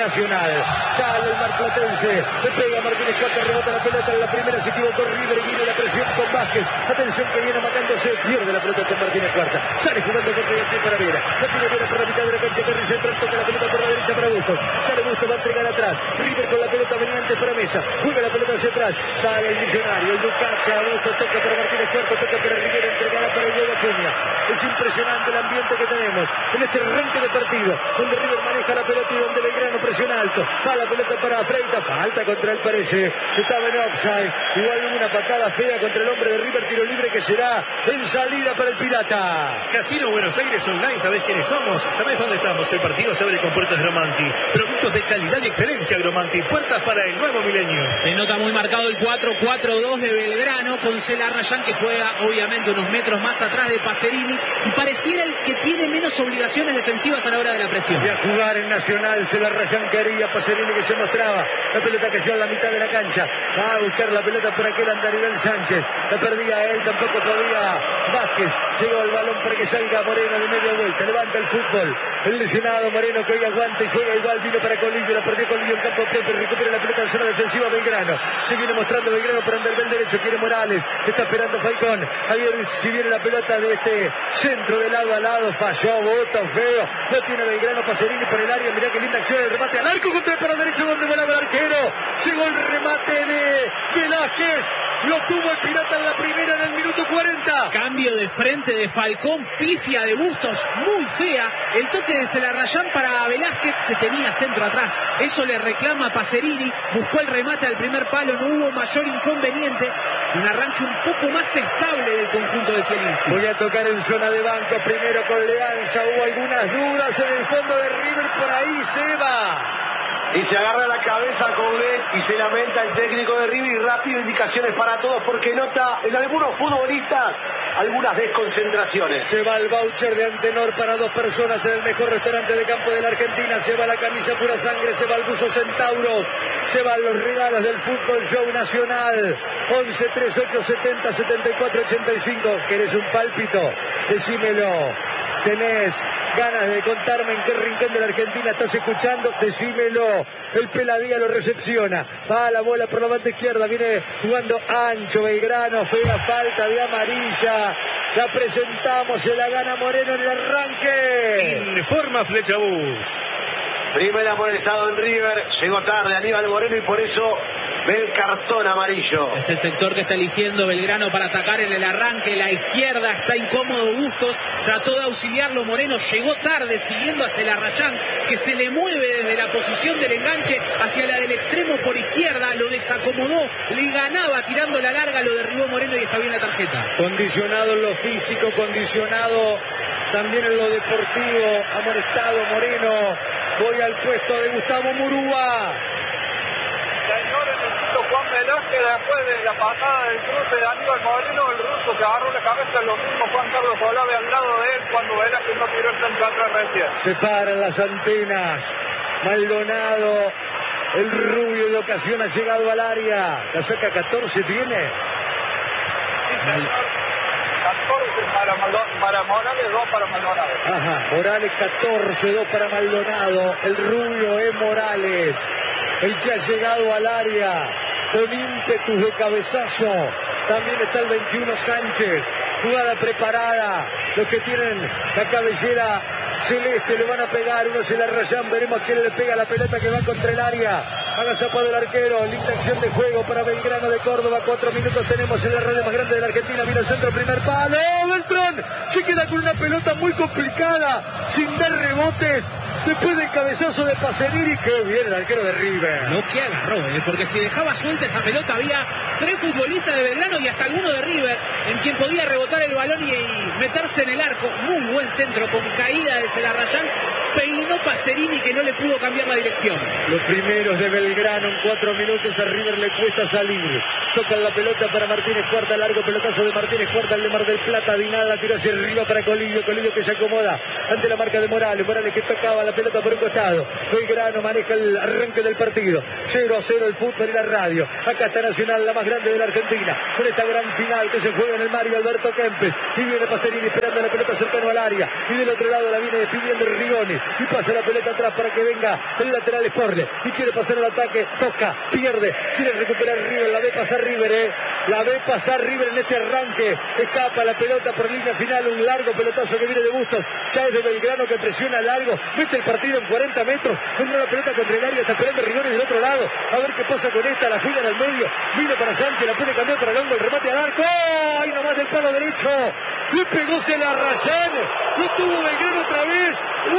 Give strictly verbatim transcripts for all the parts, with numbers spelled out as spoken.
Nacional. Sale el marplatense, le pega Martínez Cuarta, rebota la pelota en la primera, se equivocó River y viene la presión con Vázquez. Atención que viene matándose, pierde la pelota con Martínez Cuarta. Sale jugando corte y aquí para Vera. La tiene Vera por la mitad de la cancha, Carri central, toca la pelota por la derecha para Bustos. Sale Bustos, va a entregar atrás. River con la pelota venía antes para Mesa. Juega la pelota hacia atrás. Sale el Millonario, el Lucacha, Bustos toca para Martínez Cuarta, toca para River, entregada para el nuevo Acuña. Es impresionante el ambiente que tenemos en este arranque de partido, donde River maneja la pelota y donde Belgrano presiona alto. Va la pelota para Freitas, falta contra él parece. Estaba en offside. Igual una patada fea contra el hombre de River, tiro libre que será en salida para el Pirata. Casino Buenos Aires Online, ¿sabés quiénes somos? ¿Sabés dónde estamos? El partido se abre con puertas Gromanti. Productos de calidad y excelencia Gromanti. Puertas para el nuevo milenio. Se nota muy marcado el cuatro cuatro dos de Belgrano con Celarrayán, que juega obviamente unos metros más atrás de Pacerini y pareciera el que tiene menos obligaciones defensivas a la hora de la presión. Y a jugar en Nacional, Celarrayán quería, Pacerini que se mostraba. La pelota cayó a la mitad de la cancha. Va a buscar la pelota por aquel Andaribel Sánchez. La perdía él, tampoco podía Vázquez. Llegó el balón para que salga Moreno de media vuelta. Levanta el fútbol. El lesionado Moreno que hoy aguanta y juega igual. Vino para Colillo, la perdió Colillo en campo Pepe. Recupera la pelota en zona defensiva Belgrano. Se viene mostrando Belgrano para Andaribel derecho. Quiere Morales. Está esperando Falcón. A ver si viene la pelota de este centro de lado a lado. Falló, bota feo. No tiene Belgrano, Pacerini por el área. Mirá qué linda acción. El remate al arco contra el para derecho donde volaba el arquero. Llegó el remate de Velázquez. Lo tuvo el Pirata en la primera en el minuto cuarenta. Cambio de frente de Falcón, pifia de Bustos, muy fea. El toque de Celarrayán para Velázquez, que tenía centro atrás. Eso le reclama Pacerini. Buscó el remate al primer palo, no hubo mayor inconveniente. Un arranque un poco más estable del conjunto de Zielinski. Voy a tocar en zona de banco primero con Leanza. Hubo algunas dudas en el fondo de River. Por ahí se va. Y se agarra la cabeza Coudet y se lamenta el técnico de River y rápido indicaciones para todos porque nota en algunos futbolistas algunas desconcentraciones. Se va el voucher de Antenor para dos personas en el mejor restaurante de campo de la Argentina. Se va la camisa pura sangre, se va el buzo Centauros, se van los regalos del Fútbol Show Nacional. once, treinta y ocho, setenta, setenta y cuatro, ochenta y cinco. ¿Querés un pálpito? Decímelo. ¿Tenés ganas de contarme en qué rincón de la Argentina estás escuchando? Decímelo. El Peladía lo recepciona. Va la bola por la banda izquierda. Viene jugando ancho Belgrano. Fea falta de amarilla. La presentamos. Se la gana Moreno en el arranque. Informa Flechabús. Primera amonestado en River. Llegó tarde Aníbal Moreno y por eso ve el cartón amarillo. Es el sector que está eligiendo Belgrano para atacar en el arranque. La izquierda está incómodo Bustos. Trató de auxiliarlo Moreno. Llegó tarde siguiendo a Celarrayán, que se le mueve desde la posición del enganche hacia la del extremo por izquierda. Lo desacomodó. Le ganaba tirando la larga. Lo derribó Moreno y está bien la tarjeta. Condicionado en lo físico. Condicionado también en lo deportivo. Amonestado Moreno. Voy al puesto de Gustavo Murúa. Señores, necesito Juan Velázquez después de la patada del cruce de Aníbal Moreno, el ruso que agarró la cabeza, lo mismo Juan Carlos Olave al lado de él cuando Velázquez no tiró el centro atrás recién. Se paran las antenas. Maldonado, el rubio de ocasión ha llegado al área. La saca catorce tiene. Sí, señor. catorce para, Maldo- para Morales, dos para Maldonado. Ajá, Morales catorce, dos para Maldonado. El rubio es Morales, el que ha llegado al área con ímpetus de cabezazo. También está el veintiuno Sánchez. Jugada preparada. Los que tienen la cabellera celeste le van a pegar. Uno se la rayan. Veremos quién le pega la pelota que va contra el área. Agazapado el arquero. Linda acción de juego para Belgrano de Córdoba. Cuatro minutos tenemos en la red más grande de la Argentina. Viene el centro, primer palo. Beltrán se queda con una pelota muy complicada, sin dar rebotes. Después del cabezazo de Pacerini, qué bien el arquero de River. Lo que agarró, ¿eh? Porque si dejaba suelta esa pelota había tres futbolistas de Belgrano y hasta alguno de River en quien podía rebotar el balón y, y meterse en el arco. Muy buen centro con caída de Celarrayán. Peinó Pacerini que no le pudo cambiar la dirección. Los primeros de Belgrano en cuatro minutos. A River le cuesta salir. Toca la pelota para Martínez Cuarta, largo pelotazo de Martínez Cuarta, el de Mar del Plata, Dinada, tira hacia arriba para Colidio, Colidio que se acomoda ante la marca de Morales, Morales que tocaba la pelota por un costado, Belgrano maneja el arranque del partido, cero a cero el fútbol y la radio, acá está Nacional, la más grande de la Argentina, con esta gran final que se juega en el Mario Alberto Kempes, y viene Pacerini esperando la pelota cercano al área, y del otro lado la viene despidiendo Rigoni, y pasa la pelota atrás para que venga el lateral Sporle, y quiere pasar al ataque, toca, pierde, quiere recuperar River, la ve pasar River, eh. La ve pasar River en este arranque. Escapa la pelota por línea final. Un largo pelotazo que viene de Bustos. Ya es de Belgrano que presiona largo. Mete el partido en cuarenta metros. Entra la pelota contra el área. Está esperando Rigoni del otro lado. A ver qué pasa con esta. La juegan al medio. Vino para Sánchez. La puede cambiar para Longo. El remate al arco. ¡Ay, nomás del palo derecho! Le pegóse la Rayán. Lo tuvo Belgrano otra vez.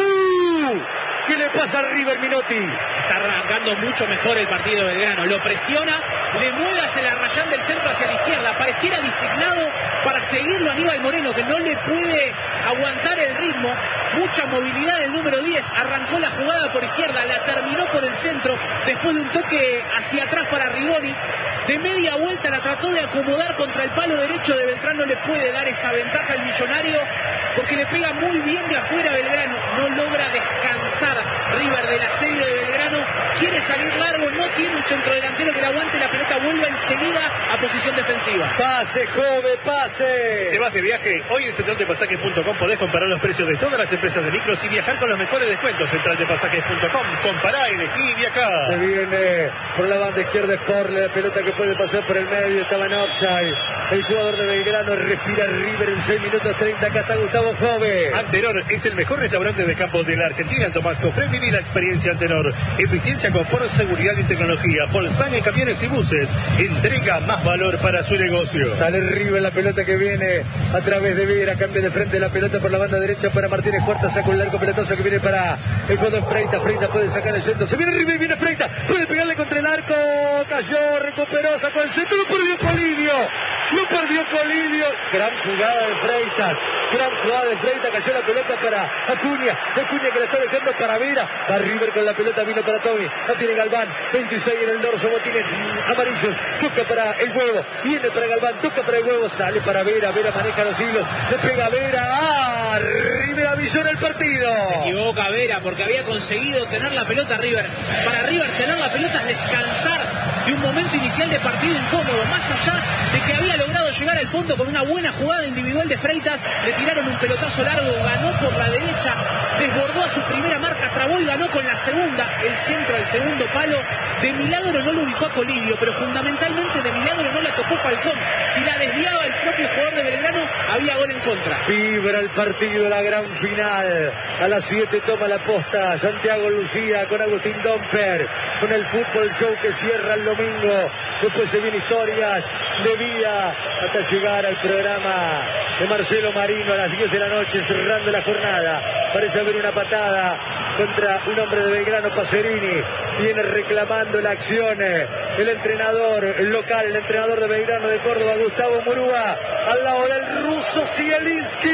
¡Uh! ¿Qué le pasa a River, Minotti? Está arrancando mucho mejor el partido de Belgrano. Lo presiona, le mueve hacia la Rayán del centro hacia la izquierda. Pareciera designado para seguirlo a Aníbal Moreno, que no le puede aguantar el ritmo. Mucha movilidad del número diez. Arrancó la jugada por izquierda, la terminó por el centro. Después de un toque hacia atrás para Rigoni. De media vuelta la trató de acomodar contra el palo derecho de Beltrán. No le puede dar esa ventaja al millonario, porque le pega muy bien de afuera a Belgrano. No logra descansar River del asedio de Belgrano. Quiere salir largo, no tiene un centrodelantero que le aguante. La pelota vuelve enseguida a posición defensiva. Pase, joven, pase. ¿Te vas de viaje? Hoy en central de pasajes punto com podés comparar los precios de todas las empresas de micros y viajar con los mejores descuentos. central de pasajes punto com. Compará, elegí y viajá. Se viene por la banda izquierda Sporle, la pelota que puede pasar por el medio, estaba en offside. El jugador de Belgrano respira River en seis minutos treinta. Acá está Gustavo Jove. Antenor es el mejor restaurante de campo de la Argentina. Tomás Cofré, viví la experiencia Antenor. Eficiencia, confort, seguridad y tecnología. Volkswagen, camiones y buses. Entrega más valor para su negocio. Sale River, la pelota que viene a través de Vera. Cambia de frente la pelota por la banda derecha para Martínez Cuarta. Saca un largo pelotazo que viene para el jugador Freitas. Freitas puede sacar el centro. Se viene River, viene Freitas. Puede pegarle contra el arco. Cayó, recuperó, sacó el centro. Lo perdió Colidio. Lo perdió Colidio. Gran jugada de Freitas. Gran jugada de Freitas. Cayó la pelota para Acuña. Acuña que la está dejando para Vera. Va River con la pelota. Vino para Tommy. La tiene Galván. veintiséis en el dorso. Botines amarillos. Toca para el huevo. Viene para Galván. Toca para el huevo. Sale para Vera. Vera maneja los hilos. Le pega Vera. ¡Ah! River avisó en el partido. Se equivoca Vera porque había conseguido tener la pelota River. Para River tener la pelota es descansar de un momento inicial de partido incómodo. Más allá de que había logrado llegar al fondo con una buena jugada individual de Freitas, le tiraron un pelotazo largo, ganó por la derecha, desbordó a su primera marca, trabó y ganó con la segunda, el centro al segundo palo. De milagro no lo ubicó a Colidio, pero fundamentalmente de milagro no la tocó Falcón. Si la desviaba el propio jugador de Belgrano, había gol en contra. Vibra el partido, la gran final. A las siete toma la posta Santiago Lucía con Agustín Domper, con el fútbol show que cierra el domingo. Después se vienen historias de vida hasta llegar al programa de Marcelo Marino a las diez de la noche, cerrando la jornada. Parece haber una patada contra un hombre de Belgrano. Pacerini viene reclamando la acción. El entrenador el local, el entrenador de Belgrano de Córdoba, Gustavo Murúa, al lado del ruso Zielinski.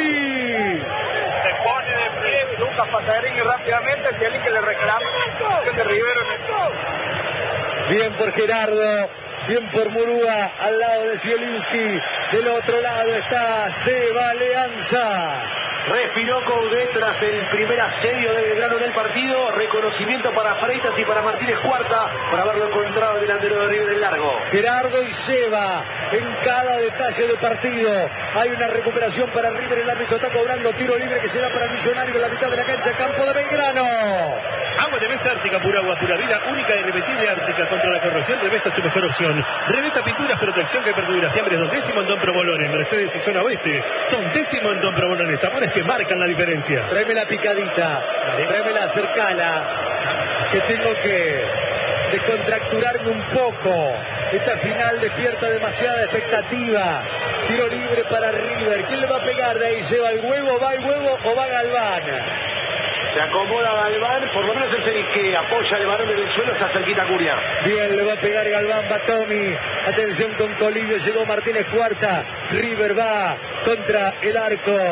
Se pone de pie Lucas Pacerini rápidamente. Zielinski le reclama la acción de Rivero. Bien por Gerardo. Bien por Murúa, al lado de Zielinski. Del otro lado está Seba Leanza. Respiró Coudet tras el primer asedio de Belgrano en el partido. Reconocimiento para Freitas y para Martínez Cuarta por haberlo encontrado el delantero de River en largo. Gerardo y Seba en cada detalle del partido. Hay una recuperación para River. El árbitro está cobrando tiro libre que será para el Millonario en la mitad de la cancha. Campo de Belgrano. Agua de mesa Ártica, pura agua, pura vida, única y irrepetible Ártica contra la corrosión. Revesta es tu mejor opción. Revesta pinturas, protección que perdura. Fiambres Don Décimo en Don Provolone, Mercedes y Zona Oeste. Don Décimo en Don Provolone. Sabores que marcan la diferencia. Tráeme la picadita. Dale. Tráeme la cercala. Que tengo que descontracturarme un poco. Esta final despierta demasiada expectativa. Tiro libre para River. ¿Quién le va a pegar de ahí? ¿Se va el huevo, va el huevo o va Galván? Se acomoda Galván, por lo menos es el que apoya el balón en el suelo, está cerquita Curia. Bien, le va a pegar Galván, va Tommy. Atención con Colidio, llegó Martínez Cuarta. River va contra el arco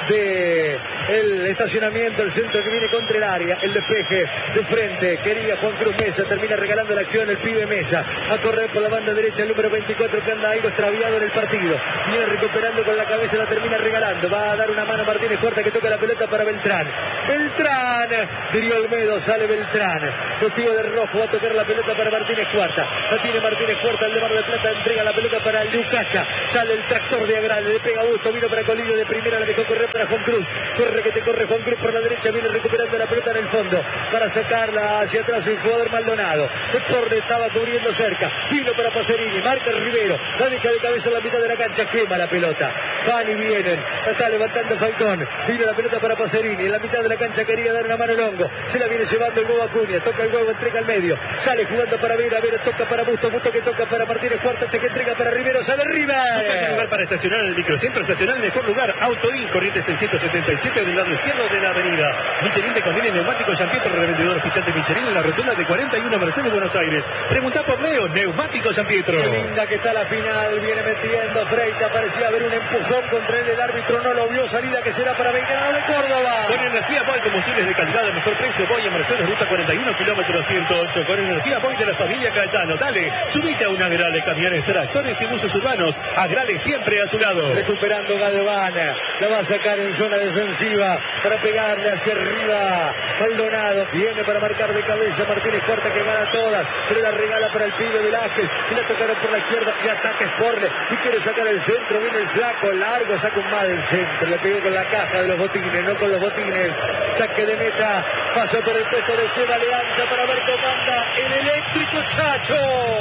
de el estacionamiento, el centro que viene contra el área, el despeje de frente, quería Juan Cruz Mesa, termina regalando la acción el pibe Mesa, a correr por la banda derecha el número veinticuatro que anda algo extraviado en el partido, viene recuperando con la cabeza, la termina regalando, va a dar una mano a Martínez Cuarta que toca la pelota para Beltrán, Beltrán, diría Olmedo, sale Beltrán, vestido de rojo, va a tocar la pelota para Martínez Cuarta, la tiene Martínez Cuarta, el de Mar del Plata entrega la pelota para Lucacha, sale el tractor de Agral, le pega Busto, vino para Colillo de primera, la dejó correr para Juan Cruz, corre que te corre Juan Cruz por la derecha, viene recuperando la pelota en el fondo, para sacarla hacia atrás el jugador Maldonado, el Porre estaba cubriendo cerca, vino para Pacerini, marca Rivero, la deja de cabeza en la mitad de la cancha, quema la pelota, van y vienen, la está levantando Falcón, vino la pelota para Pacerini, en la mitad de la cancha quería dar una mano Longo, se la viene llevando el huevo Acuña, toca el huevo, entrega al medio, sale jugando para Vera, Vera toca para Busto, Busto que toca para Martínez Cuarta, este que entrega para Rivero, sale Rivero. Buscas un lugar para estacionar en el microcentro, estacionar el mejor lugar, Autoin, corriente seiscientos setenta y siete del lado izquierdo de la avenida. Michelin te conviene neumático Jean-Pietro, revendedor oficial de Michelin en la rotunda de cuarenta y uno Mercedes, Buenos Aires. Pregunta por Leo, neumático Jean-Pietro. Qué linda que está la final, viene metiendo Freita, parecía haber un empujón contra él, el árbitro no lo vio, salida que será para Belgrano de Córdoba. Con energía Boy, combustibles de calidad de mejor precio, Boy en Mercedes, ruta cuarenta y uno, kilómetro ciento ocho. Con energía Boy de la familia Caetano, dale, subite a una Agrale, camiones, tractores y buses urbanos, Agrale siempre a tu lado. Recuperando Galvana, la va a sacar en zona defensiva para pegarle hacia arriba. Maldonado viene para marcar de cabeza Martínez Cuarta que gana todas, pero la regala para el pibe Velázquez y la tocaron por la izquierda y ataca Sporle y quiere sacar el centro, viene el flaco, largo, saca un mal del centro, le pegó con la caja de los botines, no con los botines, saque de meta, pasó por el puesto de Seba Leanza para ver cómo anda el eléctrico Chacho.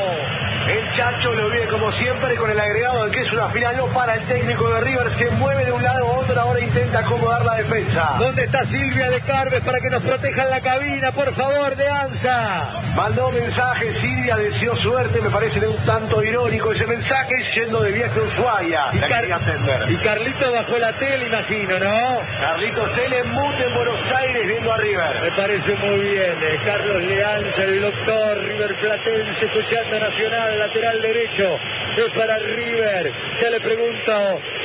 El Chacho lo vive como siempre con el agregado de que es una final no para el técnico de River, se mueve de un lado a otro, ahora intenta acomodar la defensa. ¿Dónde está Silvia de Carves para que nos proteja en la cabina, por favor, de Anza? Mandó mensaje, Silvia deseó suerte, me parece de un tanto irónico ese mensaje, yendo de viaje a Ushuaia. Y, la Car quería atender. y Carlito bajó la tele, imagino, ¿no? Carlitos Telemute en Buenos Aires viendo a River. Me parece muy bien, eh, Carlos Leanza, el doctor River Platense, escuchando Nacional, lateral derecho, es para River. Ya le pregunto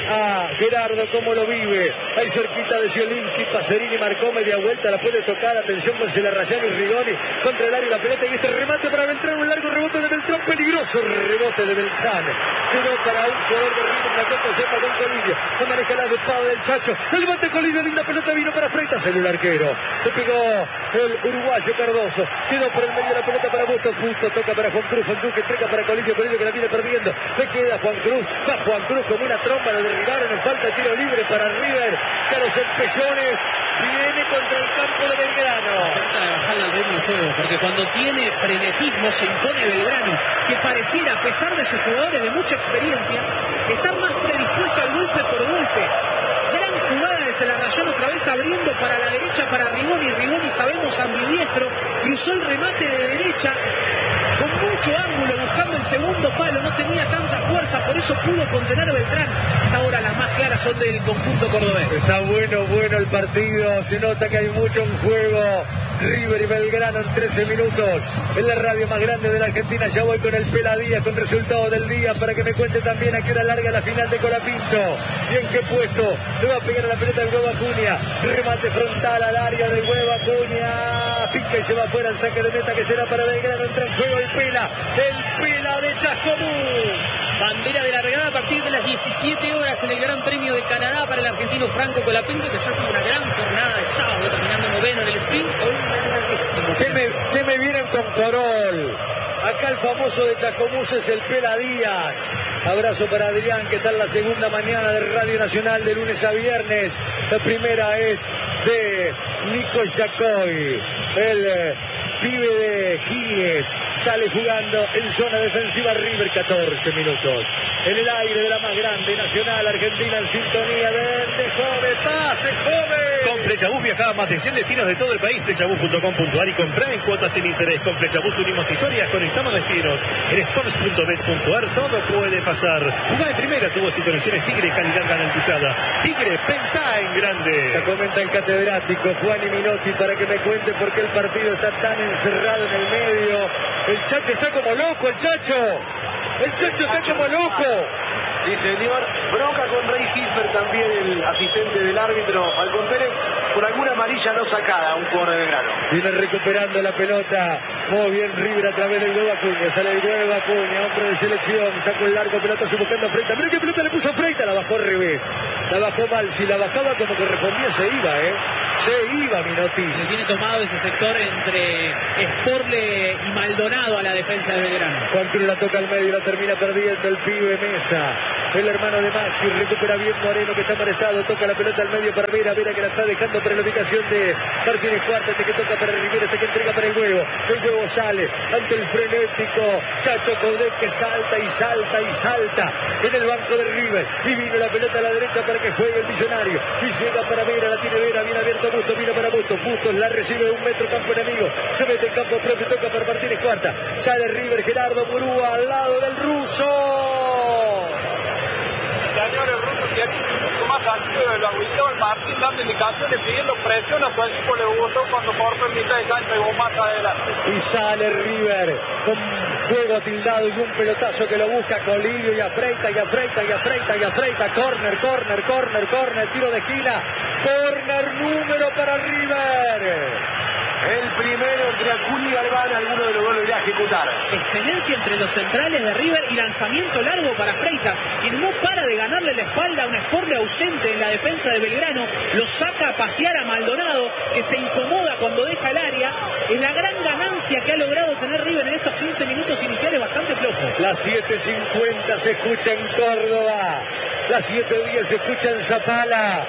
a Gerardo cómo lo vive, ahí cerquita de Zielinski, Pacerini marcó media vuelta, la puede tocar, atención con Celarrayán y Rigoni, contra el área la pelota y este remate para Beltrán, un largo rebote de Beltrán, peligroso rebote de Beltrán, quedó para un jugador de River, la toca sepa con Colillo, la maneja la espada del Chacho, el levante Colillo, linda pelota, vino para Freitas, el arquero, le pegó el uruguayo Cardoso, quedó por el medio de la pelota para Busto, Busto toca para Juan Cruz, Juan Cruz que entrega para Colillo, Colillo que la viene perdiendo, le queda Juan Cruz, va Juan Cruz como una tromba, lo derribaron, en falta tiro libre para River, Carlos Empellones viene contra el campo de Belgrano. Trata de bajarle al ritmo del juego, porque cuando tiene frenetismo se impone Belgrano, que pareciera, a pesar de sus jugadores de mucha experiencia, estar más predispuesto al golpe por golpe. Gran jugada de Celarrayán otra vez abriendo para la derecha para Rigoni, Rigoni sabemos ambidiestro, cruzó el remate de derecha con mucho ángulo buscando el segundo palo, no tenía tanta fuerza, por eso pudo contener a Beltrán. Hasta ahora las más claras son del conjunto cordobés. Está bueno, bueno el partido, se nota que hay mucho en juego. River y Belgrano en trece minutos. En la radio más grande de la Argentina ya voy con el Peladía, con resultado del día, para que me cuente también a qué hora larga la final de Colapinto. Y en qué puesto le va a pegar a la pelota el Huevo Acuña. Remate frontal al área del Huevo Acuña. Pica y se va afuera el saque de meta que será para Belgrano. Entra en juego el Pela. El Pela de Chascomús. Bandera de largada a partir de las diecisiete horas en el Gran Premio de Canadá para el argentino Franco Colapinto, que ayer tuvo una gran jornada de sábado, terminando noveno en el sprint, hoy largadísimo. ¿Qué me, ¿Qué me vienen con Corol? Acá el famoso de Chascomús es el Pela Díaz. Abrazo para Adrián, que está en la segunda mañana de Radio Nacional de lunes a viernes. La primera es de Nico Yacoy, el eh, pibe de Giles. Sale jugando en zona defensiva River, catorce minutos. En el aire de la más grande, Nacional Argentina en sintonía. Vende, joven, pase, joven. Con Flechabús viajaba a más de cien destinos de todo el país. Flechabús punto com punto a r y comprá en cuotas sin interés. Con Flechabús unimos historias, conectamos destinos. En sports punto bet punto a r todo puede pasar. Jugá de primera, tubos y conexiones Tigre, calidad garantizada. Tigre, pensá en grande. Ya comenta el catedrático Juan y Minotti para que me cuente por qué el partido está tan encerrado en el medio. El Chacho está como loco, el Chacho. El Chacho está como loco. Sí, señor. Bronca con Ray Hilfer, también el asistente del el árbitro Falcón Pérez por alguna amarilla no sacada a un jugador de Belgrano. Viene recuperando la pelota. Muy bien River a través del huevo Acuña. Sale el huevo Acuña, hombre de selección. Sacó el largo, pelota buscando a Freita. Mira qué pelota le puso a Freita. La bajó al revés. La bajó mal. Si la bajaba como correspondía se iba, ¿eh? Se iba Minotti. Le tiene tomado ese sector entre Sporle y Maldonado a la defensa de Belgrano. Juan Cruz la toca al medio, la termina perdiendo el pibe Mesa. El hermano de Maxi recupera bien Moreno que está molestado. Toca la pelota al medio para Vera. Vera que la está dejando para la ubicación de Martínez Cuarta. Este que toca para Rivera, este que entrega para el huevo. El huevo sale ante el frenético Chacho Coudet que salta y salta y salta en el banco de River. Y vino la pelota a la derecha para que juegue el Millonario. Y llega para Vera, la tiene Vera, bien abierto Bustos, vino para Bustos. Bustos la recibe de un metro, campo enemigo. Se mete en campo propio, toca para Martínez Cuarta. Sale River, Gerardo Murúa al lado del ruso. Señores, el ruso tiene un poco más activo de la Wilson, el Martín dando indicaciones, pidiendo presión a su equipo, le gustó cuando corre en mitad de cancha y más adelante. Y sale River con juego tildado y un pelotazo que lo busca Colidio y afreita y afreita y afreita y afreita. Corner, corner, corner, corner, tiro de esquina. Corner número para River. El primero entre Acuña y Galván, alguno de los dos lo irá a ejecutar. Extenencia entre los centrales de River y lanzamiento largo para Freitas, quien no para de ganarle la espalda a un Sporle ausente en la defensa de Belgrano. Lo saca a pasear a Maldonado, que se incomoda cuando deja el área. Es la gran ganancia que ha logrado tener River en estos quince minutos iniciales bastante flojos. Las siete cincuenta se escucha en Córdoba. Las siete diez se escucha en Zapala.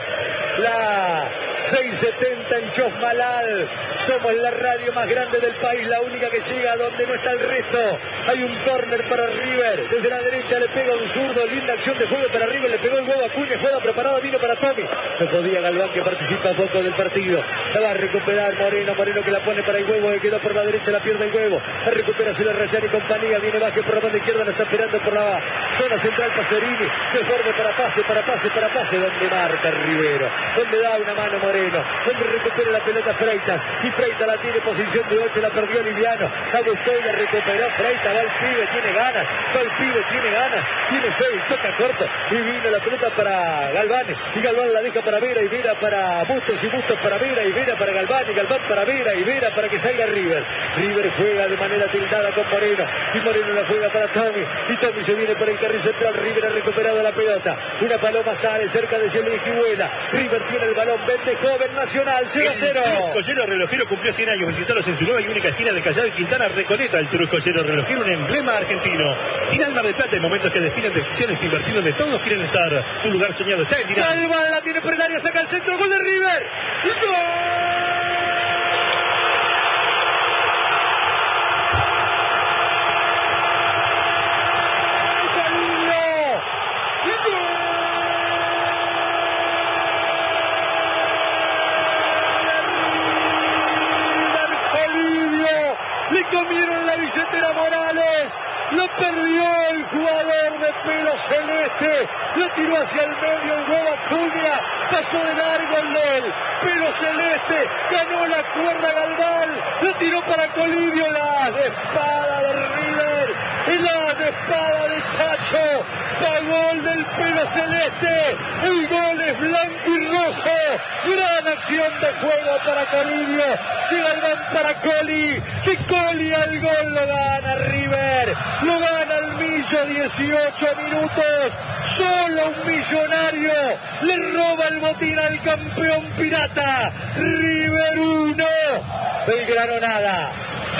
La seis setenta en Chosmalal. Somos la radio más grande del país, la única que llega a donde no está el resto. Hay un córner para River. Desde la derecha le pega un zurdo. Linda acción de juego para River. Le pegó el huevo a Acuña. Juega preparada. Vino para Tommy. No podía Galván, que participa poco del partido. La va a recuperar Moreno. Moreno que la pone para el huevo. Que quedó por la derecha. La pierde el huevo. La recupera Ciudad Rayán y compañía. Viene Vázquez por la banda izquierda. La está esperando por la zona central. Pacerini. Desborde para pase, para pase, para pase. Donde marca Rivero. Donde da una mano Moreno. Donde recupera la pelota Freitas. Y Freitas la tiene posición de ocho. La perdió Liviano. La buscó y la recuperó Freitas. Va el pibe, tiene ganas. Va el pibe, tiene ganas. Tiene fe y toca corto. Y vino la pelota para Galván. Y Galván la deja para Vera. Y Vera para Bustos. Y Bustos para Vera. Y Vera para Galván. Y Galván para Vera. Y Vera para que salga River. River juega de manera tildada con Moreno. Y Moreno la juega para Tommy. Y Tommy se viene por el carril central. River ha recuperado la pelota. Una paloma sale cerca de Cielo y vuela. River tiene el balón. Vende joven Nacional. cero a cero. El Turuscollero Relojero cumplió cien años. Visítalos en su nueva y única esquina de Callao y Quintana Recoleta. El Turuscollero Relojero, un emblema argentino. Tinal Mar del Plata, en momentos que definen decisiones, invertir donde todos quieren estar. Tu lugar soñado está en Tinal. Galván la tiene por el área, saca el centro, gol de River. ¡Gol! Le comieron la billetera Morales. Lo perdió el jugador de pelo celeste. Lo tiró hacia el medio el huevo Acuña. Pasó de largo el del pelo celeste. Ganó la cuerda Galván. Lo tiró para Colidio. La de espada de River. La de espada de Chacho. Va gol del pelo celeste. El gol es blanco y rojo. Gran acción de juego para Colidio. De Galván para Coli. De Coli al gol lo gana River. Lo gana el Millo, dieciocho minutos. Solo un Millonario le roba el botín al campeón pirata. River uno, Belgrano nada.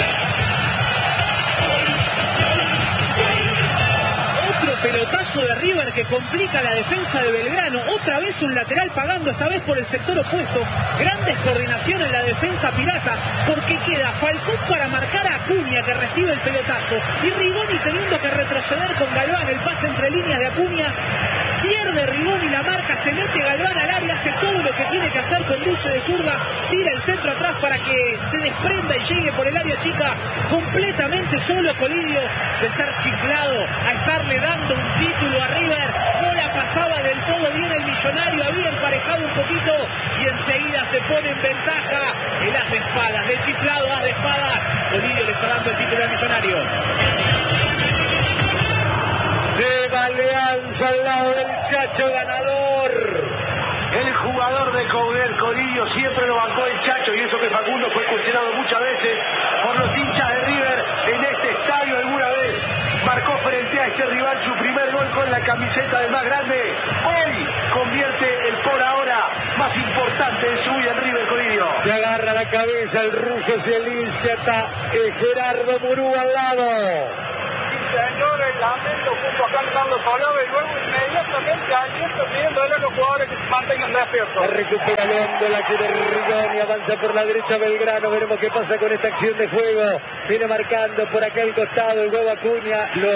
Otro pelotazo de River que complica la defensa de Belgrano. Otra vez un lateral pagando, esta vez por el sector opuesto. Gran descoordinación en la defensa pirata, porque queda Falcón para marcar a Acuña, que recibe el pelotazo, y Rigoni teniendo que retroceder con Galván. El pase entre líneas de Acuña. Pierde Rigoni la marca, se mete Galván al área, hace todo lo que tiene que hacer, conduce de zurda, tira el centro atrás para que se desprenda y llegue por el área chica, completamente solo Colidio, de ser chiflado a estarle dando un título a River. No la pasaba del todo bien el Millonario, había emparejado un poquito y enseguida se pone en ventaja el as de espadas, de chiflado, as de espadas. Colidio le está dando el título al Millonario. Se va Alianza al lado del Chacho ganador. El jugador jugador de Coudet, Colidio, siempre lo bancó el Chacho, y eso que Facundo fue cuestionado muchas veces por los hinchas de River en este estadio alguna vez. Marcó frente a este rival su primer gol con la camiseta del más grande. Hoy convierte el por ahora más importante de su vida en River, Colidio. Se agarra la cabeza el ruso Zielinski, está eh, Gerardo Murú al lado. Señores, lamento junto a Juan Carlos Olave y luego inmediatamente aliento pidiéndole a los jugadores que se mantengan despiertos. La recupera Londo, la quiere Rigoni, avanza por la derecha Belgrano, veremos qué pasa con esta acción de juego. Viene marcando por acá el costado, el huevo Acuña, lo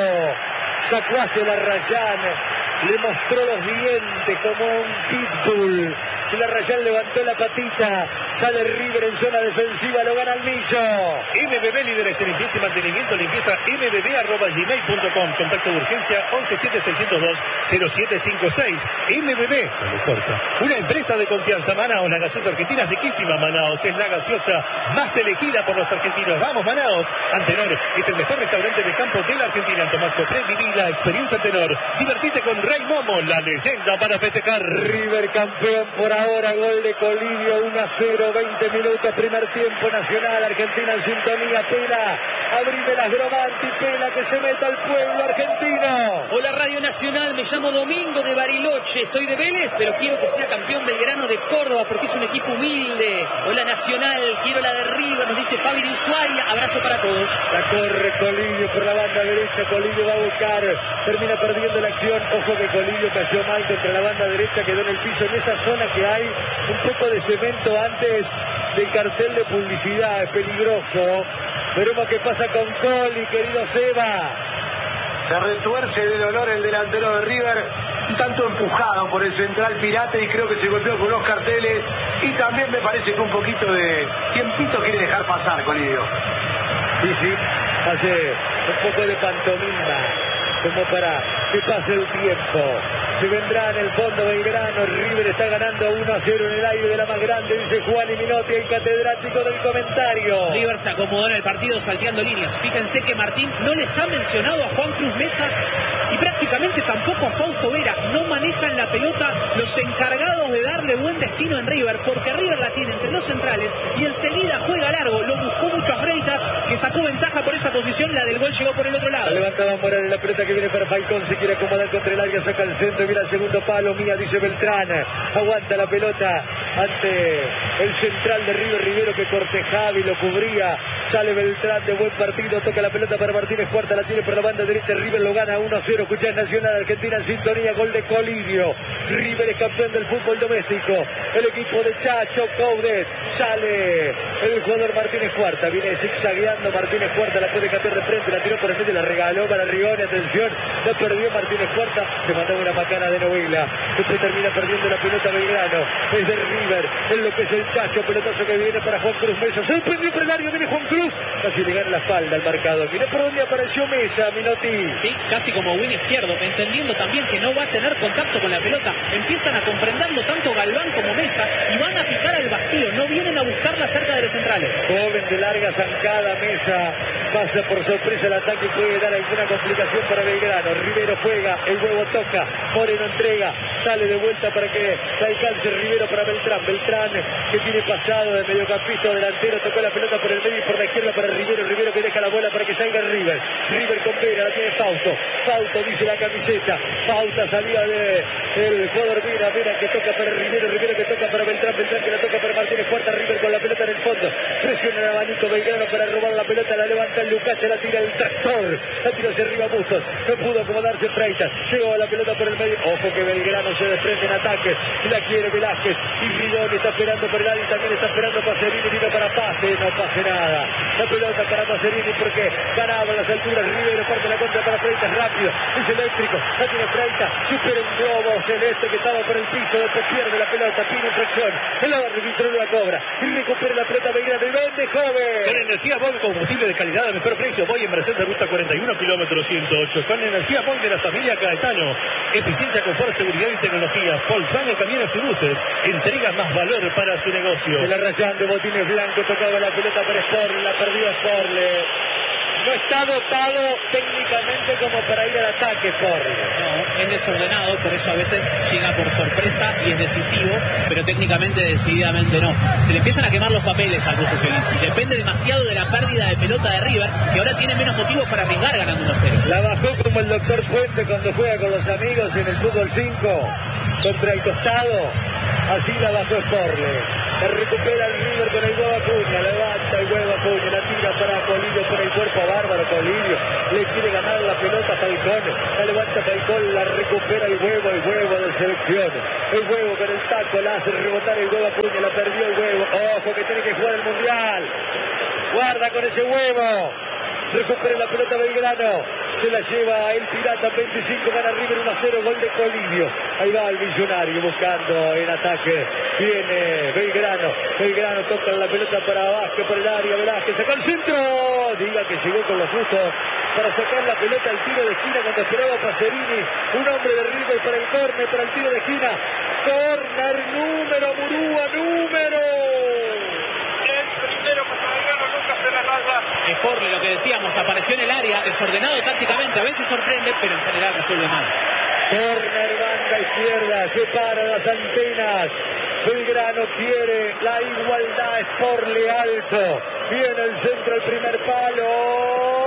sacó hacia la Rayán, le mostró los dientes como un pitbull. Si la Rayán levantó la patita, sale River en zona defensiva, lo gana el Millo. M B B, líderes en limpieza y mantenimiento, limpieza m b b arroba gmail punto com. Contacto de urgencia once siete seis cero dos cero siete cinco seis. M B B, no le corta. Una empresa de confianza. Manaos, la gaseosa argentina es riquísima. Manaos es la gaseosa más elegida por los argentinos. Vamos, Manaos. Antenor es el mejor restaurante de campo de la Argentina. Tomás Cofré, viví la experiencia Antenor. Divertite con Rey Momo, la leyenda para festejar. River campeón por ahora, gol de Colidio, uno a cero, veinte minutos, primer tiempo. Nacional, Argentina en sintonía. Pela, abrime las Gromanti, Pela, que se meta al pueblo argentino. Hola Radio Nacional, me llamo Domingo de Bariloche, soy de Vélez, pero quiero que sea campeón Belgrano de Córdoba porque es un equipo humilde. Hola Nacional, quiero la de River, nos dice Fabi de Ushuaia, abrazo para todos. La corre Colidio por la banda derecha, Colidio va a buscar, termina perdiendo la acción. Ojo que Colidio cayó mal contra la banda derecha, quedó en el piso, en esa zona que hay un poco de cemento antes del cartel de publicidad, es peligroso. Veremos qué pasa con Coli, querido Seba. Se retuerce de dolor el delantero de River, un tanto empujado por el central Pirate, y creo que se golpeó con los carteles, y también me parece que un poquito de tiempito quiere dejar pasar, Colidio. Y sí, hace un poco de pantomima, como para que pase el tiempo. Se vendrá en el fondo Belgrano. River está ganando uno a cero en el aire de la más grande, dice Juan y Minotti, el catedrático del comentario. River se acomodó en el partido salteando líneas. Fíjense que Martín no les ha mencionado a Juan Cruz Mesa y prácticamente tampoco a Fausto Vera. No manejan la pelota los encargados de darle buen destino en River, porque River la tiene entre los centrales y enseguida juega largo. Lo buscó mucho a Freitas, que sacó ventaja por esa posición. La del gol llegó por el otro lado. La levantada Morales, la pelota que viene para Falcón, se quiere acomodar contra el área, saca el centro, mira el segundo palo, Mía, dice Beltrán, aguanta la pelota ante el central de River, Rivero, que cortejaba y lo cubría. Sale Beltrán de buen partido, toca la pelota para Martínez Cuarta, la tiene por la banda derecha, River lo gana uno a cero. Escuchás Nacional, Argentina en sintonía, gol de Colidio. River es campeón del fútbol doméstico. El equipo de Chacho Coudet, sale el jugador Martínez Cuarta, viene zigzagueando Martínez Cuarta, la puede cambiar de frente, la tiró por el medio, la regaló para Rigoni, atención, la perdió Martínez Cuarta, se mandó una macana de novela. Después termina perdiendo la pelota Belgrano, es de River, es lo que es el Chacho, pelotazo que viene para Juan Cruz Mesa, se desprendió por el área, viene Juan Cruz, casi le gana la espalda al marcador. Mirá por dónde apareció Mesa, Minotti. Sí, casi como win izquierdo, entendiendo también que no va a tener contacto con la pelota. Empiezan a comprenderlo tanto Galván como Mesa y van a picar al vacío, no vienen a buscarla cerca de los centrales. Joven de larga zancada, Mesa pasa por sorpresa el ataque y puede dar alguna complicación para Belgrano. Rivero juega, el huevo toca, Moreno entrega, sale de vuelta para que la alcance Rivero para Beltrán. Beltrán que tiene pasado de mediocampista a delantero, tocó la pelota por el medio y por la izquierda para Rivero. Rivero que deja la bola para que salga River. River con Vera, la tiene Fausto. Fausto dice la camiseta. Fausta salida de el jugador Vera, Vera que toca para Rivero, Rivero que toca para Beltrán, Beltrán que la toca para Martínez Cuarta, River con la pelota en el fondo. Presiona el abanico Belgrano para robar la pelota, la levanta el Lucache, la tira el tractor, la tira hacia arriba Bustos, no pudo acomodarse Freitas, llegó a la pelota por el medio, ojo que Belgrano se desprende en ataque, la quiere Velázquez y Rigoni está esperando por el área, también está esperando Pacerini, vino para pase, no pase nada, la pelota para Pacerini porque ganaba en las alturas, Rivero parte la contra para Freitas, rápido, es eléctrico, la tiene Freitas, supera un globo celeste que estaba por el piso, después pierde la pelota, pide infracción, el árbitro la cobra y recupera la pelota Belgrano y vende joven. Con energía Boy, combustible de calidad a mejor precio, Boy en Merced de ruta cuarenta y uno, kilómetro ciento ocho. Con energía Boy de la familia Caetano, eficiencia, confort, seguridad y tecnología. Volkswagen Camiones y Buses, entrega más valor para su negocio. Se la Rayán de botines blancos, tocaba la pelota para Sporle, la perdió Sporle. no está dotado técnicamente como para ir al ataque, Porle. No, es desordenado, por eso a veces llega por sorpresa y es decisivo, pero técnicamente decididamente no. Se le empiezan a quemar los papeles al ruso Zielinski. Depende demasiado de la pérdida de pelota de River, que ahora tiene menos motivos para arriesgar ganando uno cero. La bajó como el doctor Puente cuando juega con los amigos en el fútbol cinco contra el costado. Así la bajó Porle. La recupera el River con el huevo Acuña, levanta el huevo Acuña, la tira para Colidio por el cuerpo bárbaro. Colidio le quiere ganar la pelota a Falcón, la levanta Falcón, la recupera el huevo, el huevo de selección. El huevo con el taco la hace rebotar el huevo Acuña, la perdió el huevo. Ojo que tiene que jugar el mundial. Guarda con ese huevo. Recupera la pelota Belgrano. Se la lleva el Pirata, veinticinco, gana River uno a cero, gol de Colidio. Ahí va el Millonario buscando en ataque. Viene Belgrano. Belgrano toca la pelota para Vázquez, por el área. Velázquez saca el centro. Diga que llegó con lo justo para sacar la pelota al tiro de esquina cuando esperaba Pacerini. Un hombre de River para el córner, para el tiro de esquina. Córner, número, Murúa, número. El primero para Belgrano, nunca se la raya. Es Porle, lo que decíamos, apareció en el área, desordenado tácticamente, a veces sorprende, pero en general resuelve mal. Corner, banda izquierda, se paran las antenas. Belgrano quiere la igualdad, es Porle alto. Viene el centro, el primer palo.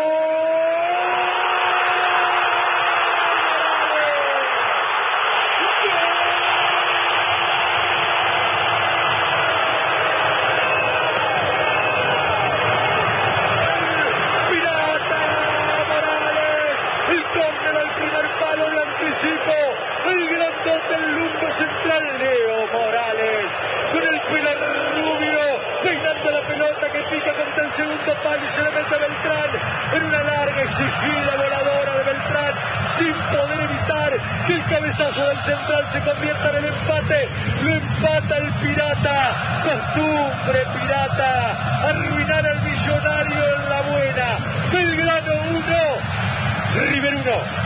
El grandote, el lumbo central, Leo Morales, con el pelo rubio, peinando la pelota que pica contra el segundo palo y se le mete a Beltrán, en una larga exigida voladora de Beltrán, sin poder evitar que el cabezazo del central se convierta en el empate. Lo empata el Pirata, costumbre Pirata, arruinar al Millonario en la buena. Belgrano uno, River uno.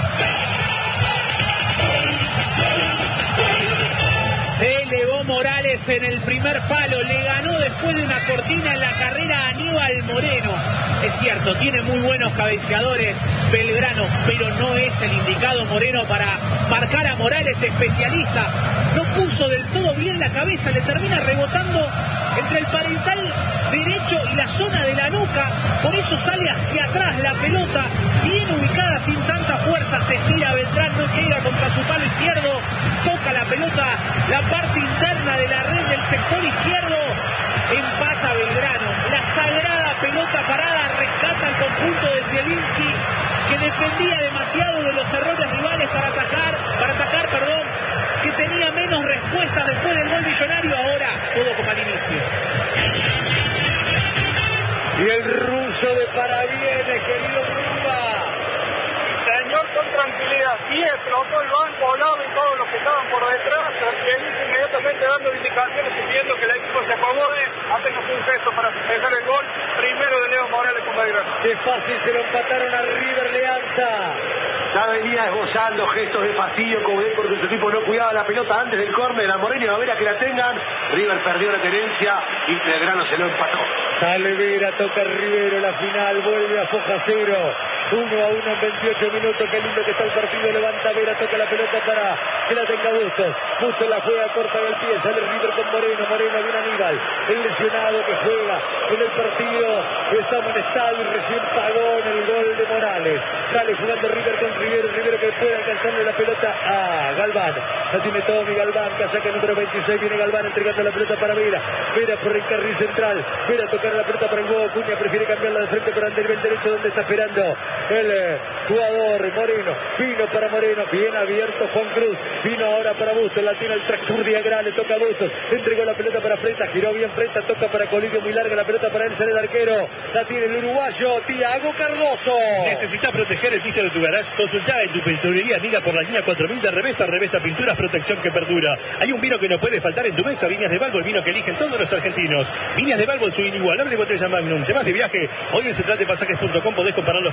Se elevó Morales en el primer palo, le ganó después de una cortina en la carrera a Aníbal Moreno. Es cierto, tiene muy buenos cabeceadores Belgrano, pero no es el indicado Moreno para marcar a Morales, especialista. No puso del todo bien la cabeza, le termina rebotando entre el parental derecho y la zona de la nuca, por eso sale hacia atrás la pelota, bien ubicada, sin tanta fuerza, se estira Beltrán, no llega contra su palo izquierdo, toca la pelota, la parte interna de la red del sector izquierdo, empata Belgrano, la sagrada pelota parada rescata al conjunto de Zielinski, que dependía demasiado de los errores rivales para atajar, para atacar, perdón, que tenía menos respuestas después del gol Millonario, ahora todo como al inicio. Y el ruso de parabienes, querido Murúa. Señor, con tranquilidad, sí explotó el banco, Olavo y todos los que estaban por detrás, Zielinski inmediatamente dando indicaciones y pidiendo que el equipo se acomode, apenas un gesto para festejar el gol, primero de Leo Morales con Belgrano. Qué fácil se lo empataron a River Leanza. Ya venía esbozando gestos de fastidio, como ven, porque su equipo no cuidaba la pelota antes del córner, a Moreno y a Vera que la tengan. River perdió la tenencia y Belgrano se lo empató. Sale Vera, toca Rivero, la final, vuelve a Foja cero. uno a uno en veintiocho minutos, qué lindo que está el partido, levanta Vera, toca la pelota para que la tenga Bustos. Bustos la juega corta del pie, sale River con Moreno, Moreno viene Aníbal, el lesionado que juega en el partido, está amonestado y recién pagó en el gol de Morales. Sale jugando River con Rivero, Rivero que puede alcanzarle la pelota a Galván. La tiene Tommy Galván, casaca número veintiséis, viene Galván entregando la pelota para Vera. Vera por el carril central, Vera tocar la pelota para el huevo Acuña, prefiere cambiarla de frente para el derecho donde está esperando el eh, jugador Moreno. Vino para Moreno, bien abierto Juan Cruz, vino ahora para Bustos, la tiene el tractor diagonal, le toca a Bustos, entregó la pelota para Freta, giró bien Freta, toca para Colidio, muy larga la pelota para él, sale el arquero, la tiene el uruguayo Tiago Cardoso. Necesitas proteger el piso de tu garage, consultá en tu pinturería amiga por la línea cuatro mil de Revesta, Revesta Pinturas, protección que perdura. Hay un vino que no puede faltar en tu mesa, Viñas de Balbo, el vino que eligen todos los argentinos. Viñas de Balbo, su inigualable botella Magnum. Temas de viaje, hoy en central de pasajes punto com podés comparar los precios de todo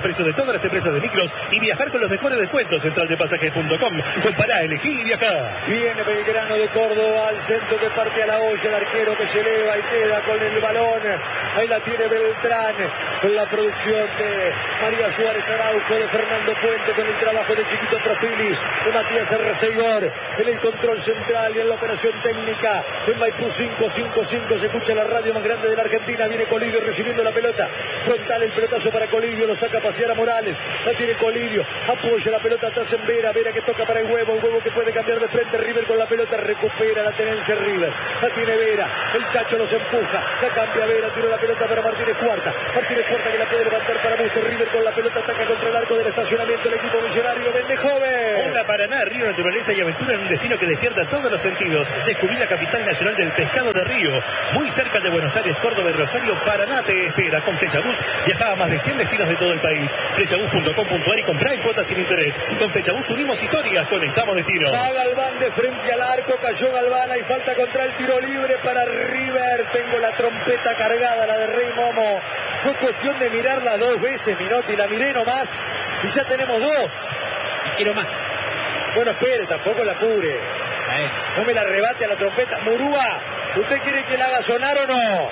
todas las empresas de micros y viajar con los mejores descuentos. Central de Pasajes punto com. Compará, elegí y viajá. Viene Belgrano de Córdoba al centro que parte a la olla, el arquero que se eleva y queda con el balón. Ahí la tiene Beltrán con la producción de María Suárez Araujo, de Fernando Puente, con el trabajo de Chiquito Profili, de Matías Arreceidor, en el control central y en la operación técnica. En Maipú cinco cinco cinco se escucha la radio más grande de la Argentina. Viene Colidio recibiendo la pelota. Frontal el pelotazo para Colidio, lo saca a pasear a Morales. La tiene Colidio, apoya la pelota atrás en Vera. Vera que toca para el huevo, un huevo que puede cambiar de frente. River con la pelota, recupera la tenencia River. La tiene Vera, el Chacho los empuja, la cambia Vera, tira la pelota para Martínez Cuarta. Martínez Cuarta que la puede levantar para Busto. River con la pelota ataca contra el arco del estacionamiento. El equipo millonario vende joven. Hola Paraná, Río Naturaleza y Aventura en un destino que despierta todos los sentidos. Descubrí la capital nacional del pescado de Río, muy cerca de Buenos Aires, Córdoba y Rosario. Paraná te espera. Con Flechabús viaja a más de cien destinos de todo el país. Flechabús punto com punto ar y comprá en cuotas sin interés. Con Flechabús unimos historias, conectamos destinos. Va Galván de frente al arco, cayó Galván, hay falta contra el tiro libre para River. Tengo la trompeta cargada, la de Rey Momo. Fue cuestión de mirarla dos veces, Minotti, la miré nomás y ya tenemos dos. Y quiero más. Bueno, espere, tampoco la apure. No me la arrebate a la trompeta. Murúa, ¿usted quiere que la haga sonar o no?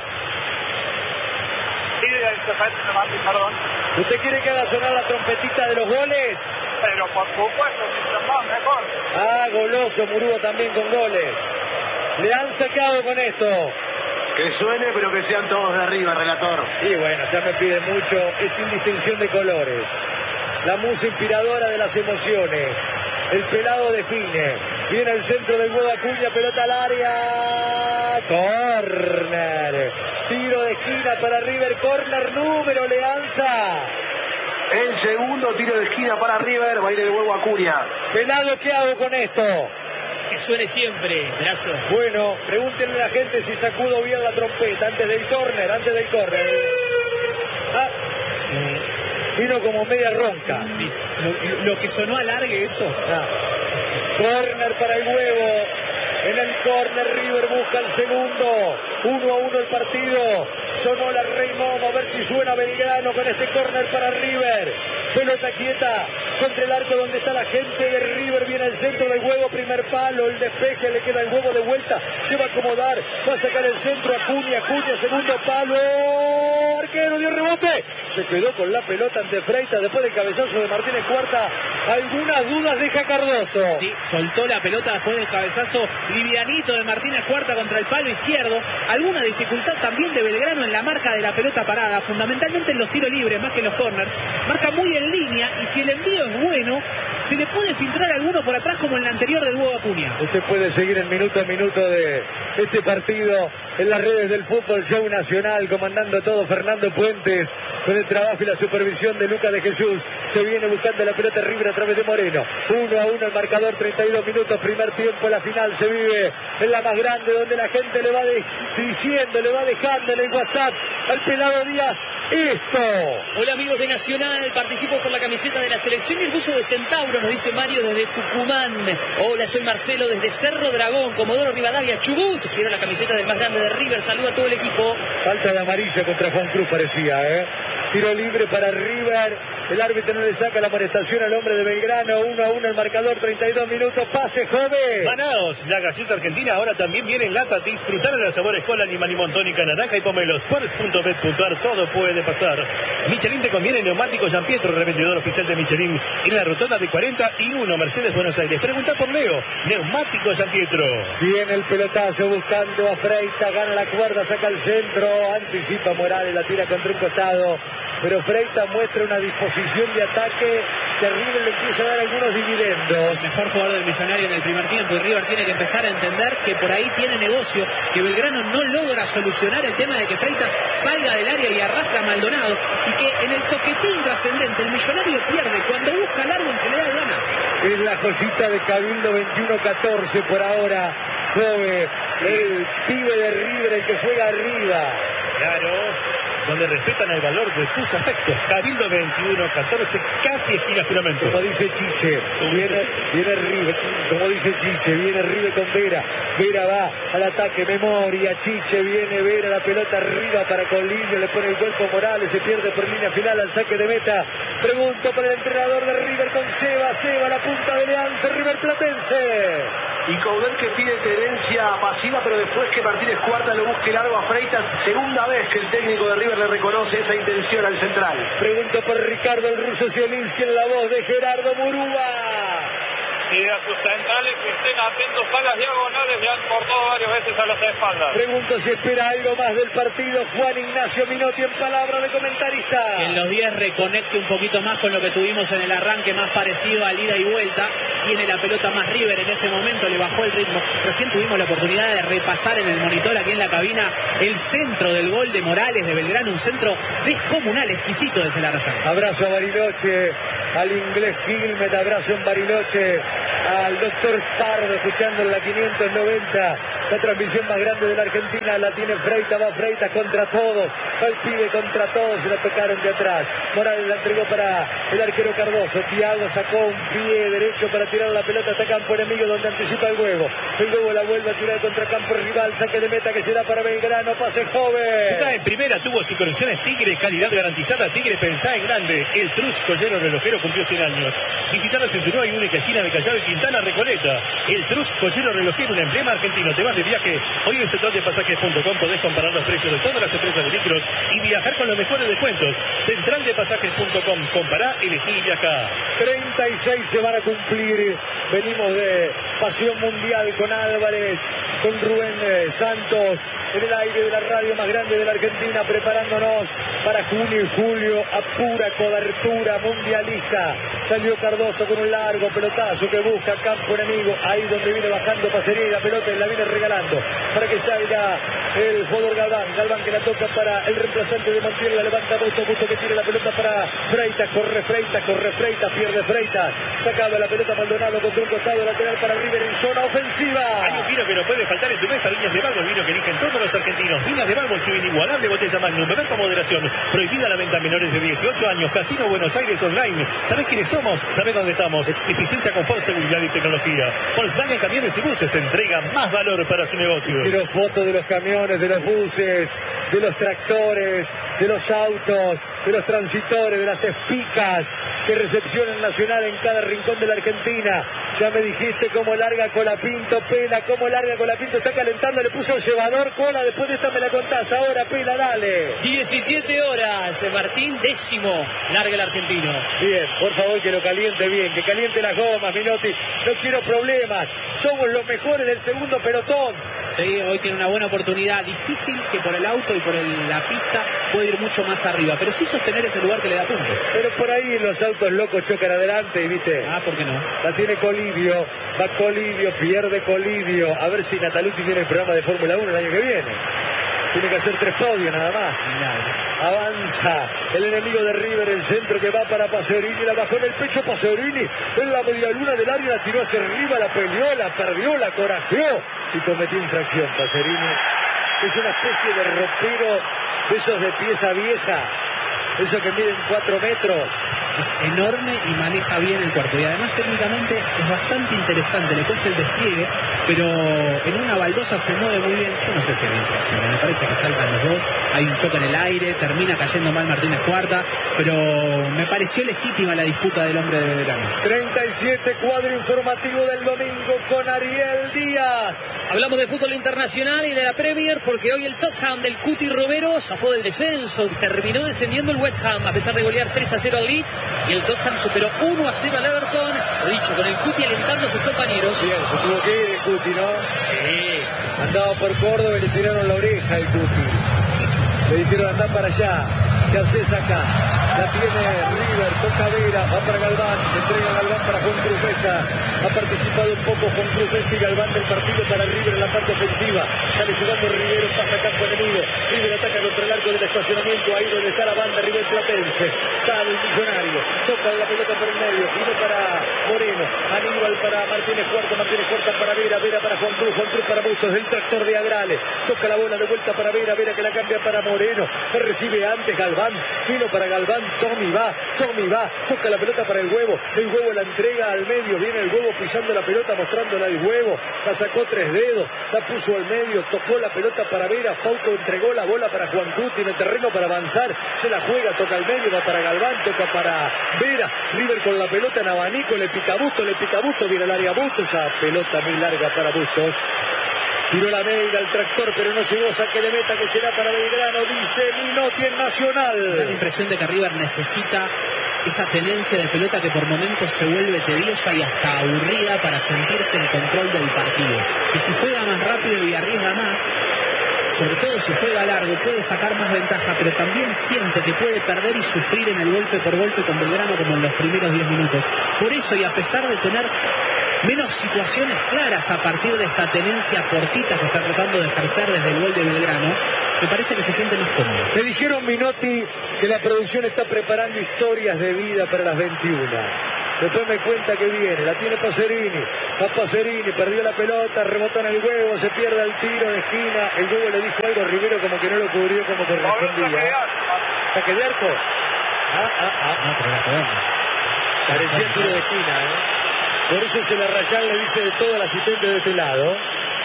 Perdón. ¿Usted quiere que haga sonar la trompetita de los goles? Pero por supuesto, mientras más mejor. Ah, goloso Murúa también con goles. Le han sacado con esto. Que suene, pero que sean todos de arriba, relator. Y bueno, ya me pide mucho, es sin distinción de colores. La musa inspiradora de las emociones. El pelado define. Viene al centro del huevo Acuña, pelota al área. Corner. Tiro de esquina para River, corner número Leanza. El segundo tiro de esquina para River, va a ir el huevo Acuña. Pelado, ¿qué hago con esto? Que suene siempre, brazo. Bueno, pregúntenle a la gente si sacudo bien la trompeta antes del córner, antes del córner. Ah, vino como media ronca. Lo, lo que sonó alargue eso. Ah. Córner para el huevo. En el córner River busca el segundo. Uno a uno el partido. Sonó la Rey Momo, a ver si suena Belgrano con este córner para River. Pelota quieta contra el arco donde está la gente de River. Viene al centro del huevo, primer palo, el despeje, le queda el huevo de vuelta. Se va a acomodar, va a sacar el centro. Acuña, Acuña, segundo palo. Arquero dio rebote. Se quedó con la pelota ante Freitas después del cabezazo de Martínez Cuarta. Algunas dudas deja Cardoso. Sí, soltó la pelota después del cabezazo livianito de Martínez Cuarta contra el palo izquierdo. Alguna dificultad también de Belgrano en la marca de la pelota parada, fundamentalmente en los tiros libres más que en los corners. Marca muy en línea y si el envío es bueno, se le puede filtrar alguno por atrás como en la anterior del huevo Acuña. Usted puede seguir el minuto a minuto de este partido en las redes del Fútbol Show Nacional, comandando todo Fernando Puentes, con el trabajo y la supervisión de Lucas de Jesús. Se viene buscando la pelota River a través de Moreno. Uno a uno el marcador, treinta y dos minutos, primer tiempo. La final se vive en la más grande, donde la gente le va de- diciendo, le va dejando en el WhatsApp al pelado Díaz esto. Hola amigos de Nacional, participo por la camiseta de la selección y el buzo de Centauro, nos dice Mario desde Tucumán. Hola, soy Marcelo desde Cerro Dragón, Comodoro Rivadavia, Chubut. Quiero la camiseta del más grande de River, saluda a todo el equipo. Falta de amarilla contra Juan Cruz parecía, ¿eh? Tiro libre para River. El árbitro no le saca la amonestación al hombre de Belgrano. Uno a uno el marcador, treinta y dos minutos. Pase, joven. Manaos, la gaseosa argentina ahora también viene en lata. Disfrutar de los sabores cola, limón, limón, tónica, naranja y pomelo. Sports punto bet punto ar, todo puede pasar. Michelin te conviene, neumático Gian Pietro, revendedor oficial de Michelin. En la rotonda de cuarenta y uno, Mercedes, Buenos Aires. Pregunta por Leo, neumático Gian Pietro. Viene el pelotazo buscando a Freitas. Gana la cuerda, saca el centro. Anticipa Morales, la tira contra un costado. Pero Freitas muestra una disposición de ataque que a River le empieza a dar algunos dividendos. El mejor jugador del Millonario en el primer tiempo y River tiene que empezar a entender que por ahí tiene negocio, que Belgrano no logra solucionar el tema de que Freitas salga del área y arrastra a Maldonado y que en el toquetín trascendente el Millonario pierde, cuando busca largo en general gana. Es la joyita de Cabildo, veintiuno catorce por ahora. Joven, el pibe de River, el que juega arriba. Claro. donde respetan el valor de tus afectos. Cabildo veintiuno catorce, casi esquina Juramento. Como dice Chiche, viene, viene River, como dice Chiche, viene River con Vera. Vera va al ataque, memoria, Chiche viene, Vera, la pelota arriba para Colidio, le pone el cuerpo Morales, se pierde por línea final al saque de meta. Pregunto para el entrenador de River con Seba, Seba, la punta de Leanza, River Platense. Y Coudet que pide tenencia pasiva, pero después que Martínez Cuarta lo busque largo a Freitas, segunda vez que el técnico de River le reconoce esa intención al central. Pregunto por Ricardo el ruso Zielinski en la voz de Gerardo Murúa. Y a sus centrales que estén atentos a las diagonales, le han cortado varias veces a las espaldas. Pregunto si espera algo más del partido Juan Ignacio Minotti en palabra de comentarista. Que en los diez reconecte un poquito más con lo que tuvimos en el arranque, más parecido al ida y vuelta. Tiene la pelota más River en este momento, le bajó el ritmo. Recién tuvimos la oportunidad de repasar en el monitor aquí en la cabina el centro del gol de Morales de Belgrano, un centro descomunal, exquisito de Celarayán. Abrazo a Bariloche, al inglés Quilmes, abrazo en Bariloche, al doctor Pardo escuchando en la quinientos noventa, la transmisión más grande de la Argentina, la tiene Freitas, va Freitas contra todos, va el pibe contra todos, se la tocaron de atrás. Morales la entregó para el arquero Cardoso, Thiago sacó un pie derecho para tirar la pelota hasta campo enemigo donde anticipa el huevo. El huevo la vuelve a tirar contra campo rival, saque de meta que será para Belgrano, pase joven. Jugada en primera, tuvo su conexiones Tigre, calidad garantizada. Tigre pensá en grande. El Trus Joyero Relojero cumplió cien años. Visitanos en su nueva y única esquina de Callao y Quintana, Recoleta. El Trus Joyero Relojero, un emblema argentino. Te vas de viaje. Hoy en central de pasajes punto com podés comparar los precios de todas las empresas de micros y viajar con los mejores descuentos. central de pasajes punto com. Compará, elegí y viajá. treinta y seis se van a cumplir. Venimos de Pasión Mundial con Álvarez, con Rubén eh, Santos, en el aire de la radio más grande de la Argentina, preparándonos para junio y julio a pura cobertura mundialista. Salió Cardoso con un largo pelotazo que busca campo enemigo, ahí donde viene bajando Pacerini, la pelota y la viene regalando para que salga el jugador Galván. Galván que la toca para el reemplazante de Montiel, la levanta Busto, Busto que tira la pelota para Freitas, corre Freitas, corre Freitas, pierde Freitas, sacaba la pelota Maldonado contra un costado lateral para River en zona ofensiva. Hay un vino que no puede faltar en tu mesa, Viñas de Balbo, el vino que eligen todos los argentinos. Viñas de Balbo, su inigualable botella Magnum, beber con moderación, prohibida la venta a menores de dieciocho años. Casino Buenos Aires Online, ¿sabés quiénes somos? ¿Sabés dónde estamos? Eficiencia, confort, seguridad y tecnología. Volkswagen Camiones y Buses entrega más valor para su negocio. Quiero fotos de los camiones, de los buses, de los tractores, de los autos, de los transitores, de las espicas que recepcionan Nacional en cada rincón de la Argentina. Ya me dijiste cómo larga Colapinto, Pela, cómo larga Colapinto, está calentando, le puso el cebador, Cola, después de esta me la contás, ahora Pela, dale. diecisiete horas, Martín, décimo, larga el argentino. Bien, por favor que lo caliente bien, que caliente las gomas, Minotti, no quiero problemas, somos los mejores del segundo pelotón. Sí, hoy tiene una buena oportunidad, difícil que por el auto y por el, la pista puede ir mucho más arriba, pero sí sostener ese lugar que le da puntos. Pero por ahí los autos locos chocan adelante y viste. Ah, ¿por qué no? La tiene Colidio, va Colidio, pierde Colidio. A ver si Nataluti tiene el programa de Fórmula uno el año que viene. Tiene que hacer tres podios nada más. Claro. Avanza el enemigo de River, el centro que va para Pacerini, la bajó en el pecho Pacerini, en la media luna del área, la tiró hacia arriba, la peleó, la perdió, la corajeó y cometió infracción. Pacerini es una especie de ropero de esos de pieza vieja, esos que miden cuatro metros. Es enorme y maneja bien el cuerpo. Y además técnicamente es bastante interesante. Le cuesta el despliegue, pero en una baldosa se mueve muy bien. Yo no sé si hay infracción. Me parece que saltan los dos. Hay un choque en el aire. Termina cayendo mal Martínez Cuarta. Pero me pareció legítima la disputa del hombre de Belgrano. treinta y siete, cuadro informativo del domingo con Ariel Díaz. Hablamos de fútbol internacional y de la Premier porque hoy el Tottenham del Cuti Romero zafó del descenso. Terminó descendiendo el West Ham a pesar de golear tres a cero al Leeds. Y el Tottenham superó uno a cero al Everton. Lo dicho, con el Cuti alentando a sus compañeros. Bien, se tuvo que ir el Cuti, ¿no? Sí. Andaba por Córdoba y le tiraron la oreja al Cuti. Le dijeron andar para allá. ¿Qué haces acá? La tiene River, toca Vera, va para Galván, entrega Galván para Juan Cruz Mesa. Ha participado un poco Juan Cruz Mesa y Galván del partido para River en la parte ofensiva. Sale jugando Rivero, pasa campo enemigo. River ataca contra el arco del estacionamiento, ahí donde está la banda River Platense. Sale el Millonario, toca la pelota por el medio, vino para Moreno, Aníbal para Martínez Cuarta, Martínez Cuarta para Vera, Vera para Juan Cruz, Juan Cruz para Bustos, el tractor de Agrale. Toca la bola de vuelta para Vera, Vera que la cambia para Moreno. Recibe antes Galván, vino para Galván, Tommy va, Tommy va, toca la pelota para el Huevo, el Huevo la entrega al medio, viene el Huevo pisando la pelota, mostrándola al Huevo, la sacó tres dedos, la puso al medio, tocó la pelota para Vera, Fausto entregó la bola para Juan Cruz, tiene terreno para avanzar, se la juega, toca al medio, va para Galván, toca para Vera, River con la pelota en abanico, le pica Bustos, le pica Bustos, viene al área Bustos, esa pelota muy larga para Bustos. Tiró la media al tractor, pero no llegó, saque de meta que será para Belgrano, dice Minotti en Nacional. Da la impresión de que River necesita esa tenencia de pelota que por momentos se vuelve tediosa y hasta aburrida para sentirse en control del partido. Que si juega más rápido y arriesga más, sobre todo si juega largo, puede sacar más ventaja, pero también siente que puede perder y sufrir en el golpe por golpe con Belgrano como en los primeros diez minutos. Por eso, y a pesar de tener menos situaciones claras a partir de esta tenencia cortita que está tratando de ejercer desde el gol de Belgrano, me parece que se siente más cómodo. Me dijeron, Minotti, que la producción está preparando historias de vida para las veintiuna. Después me cuenta que viene, la tiene Pacerini, va Pacerini, perdió la pelota, rebotó en el Huevo, se pierde el tiro de esquina, el Huevo le dijo algo a Rivero como que no lo cubrió como correspondía. ¿Saque de arco? Ah, ah, ah. No, pero la cobra. Parecía el tiro de esquina, ¿eh? Por eso se la Rayán le dice de todo al asistente de este lado.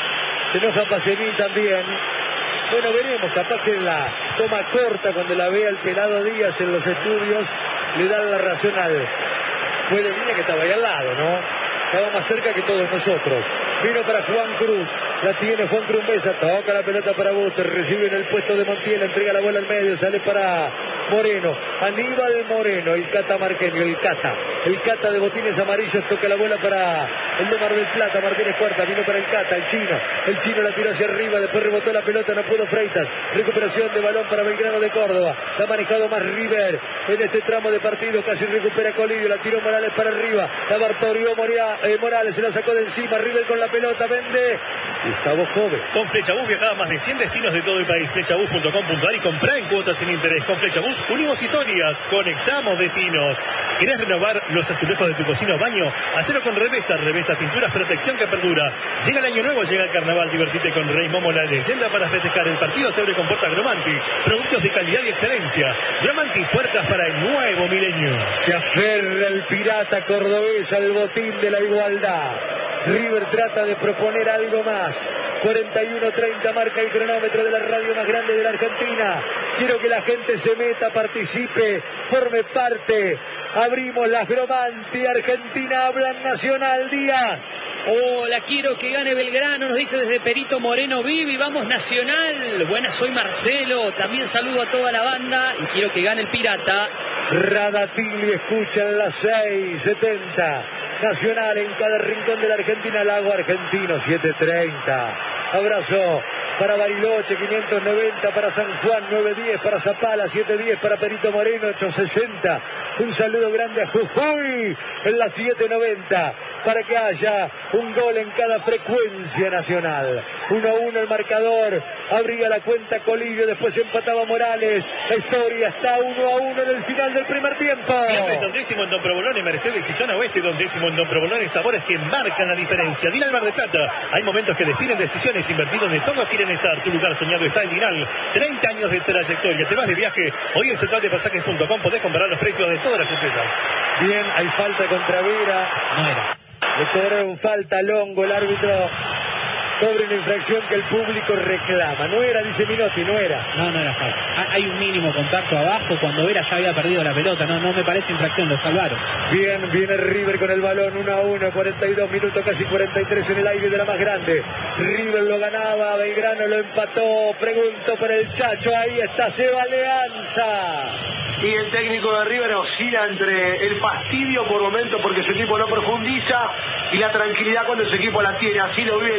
Se enoja Pacerini también. Bueno, veremos, capaz que en la toma corta, cuando la vea el pelado Díaz en los estudios, le dan la razón al juez de línea que estaba ahí al lado, ¿no? Estaba más cerca que todos nosotros. Vino para Juan Cruz, la tiene Juan Cruz Mesa, toca la pelota para Buster, recibe en el puesto de Montiel, entrega la bola al medio, sale para Moreno, Aníbal Moreno, el Cata Marqueño, el Cata, el Cata de botines amarillos, toca la bola para el de Mar del Plata, Martínez Cuarta, vino para el Cata, el Chino, el Chino la tiró hacia arriba, después rebotó la pelota, no pudo Freitas, recuperación de balón para Belgrano de Córdoba, la ha manejado más River en este tramo de partido, casi recupera Colidio, la tiró Morales para arriba, la Bartorió Moria, eh, Morales, se la sacó de encima, River con la pelota, vende Gustavo Joven. Con Flechabús viajaba a más de cien destinos de todo el país. Flechabús punto com punto a r y comprá en cuotas sin interés. Con Flechabús unimos historias, conectamos destinos. ¿Querés renovar los azulejos de tu cocina o baño? Hacelo con Revesta, Revesta Pinturas, protección que perdura. Llega el año nuevo, llega el carnaval, divertite con Rey Momo, la leyenda para festejar. El partido se abre con puertas Gromanti, productos de calidad y excelencia. Gromanti, puertas para el nuevo milenio. Se aferra el pirata cordobés al botín de la igualdad. River trata de proponer algo más. cuarenta y uno treinta marca el cronómetro de la radio más grande de la Argentina. Quiero que la gente se meta, participe, forme parte. Abrimos las Gromanti, Argentina habla Nacional. Díaz. Hola, quiero que gane Belgrano, nos dice desde Perito Moreno Vivi, vamos Nacional. Buenas, soy Marcelo, también saludo a toda la banda y quiero que gane el Pirata. Radatili escucha en las seis setenta. Nacional en cada rincón de la Argentina, Lago Argentino, siete treinta. Abrazo para Bariloche, quinientos noventa, para San Juan, novecientos diez, para Zapala, setecientos diez, para Perito Moreno, ochocientos sesenta. Un saludo grande a Jujuy en la setecientos noventa, para que haya un gol en cada frecuencia nacional. uno a uno el marcador, abría la cuenta Colidio, después empataba Morales. La historia está uno a uno en el final del primer tiempo. Viernes Don Décimo en Don Provolone, Mercedes y Zona Oeste, Don Décimo en Don Provolone, sabores que marcan la diferencia. Dinal Mar del Plata, hay momentos que definen decisiones, invertir donde todos quieren estar. Tu lugar soñado está en Dinal, treinta años de trayectoria. Te vas de viaje, hoy en central de pasajes punto com podés comparar los precios de todas las empresas. Bien, hay falta contra Vera. No era. Le cobraron falta a Longo, el árbitro cobra una infracción que el público reclama. No era, dice Minotti, no era. No, no era falta. Hay un mínimo contacto abajo cuando Vera ya había perdido la pelota. No, no me parece infracción, lo salvaron. Bien, viene River con el balón, uno a uno, cuarenta y dos minutos, casi cuarenta y tres en el aire de la más grande. River lo ganaba, Belgrano lo empató. Pregunto por el Chacho, ahí está Seba Alianza. Y el técnico de River oscila entre el fastidio por momentos porque su equipo no profundiza y la tranquilidad cuando su equipo la tiene. Así lo vive con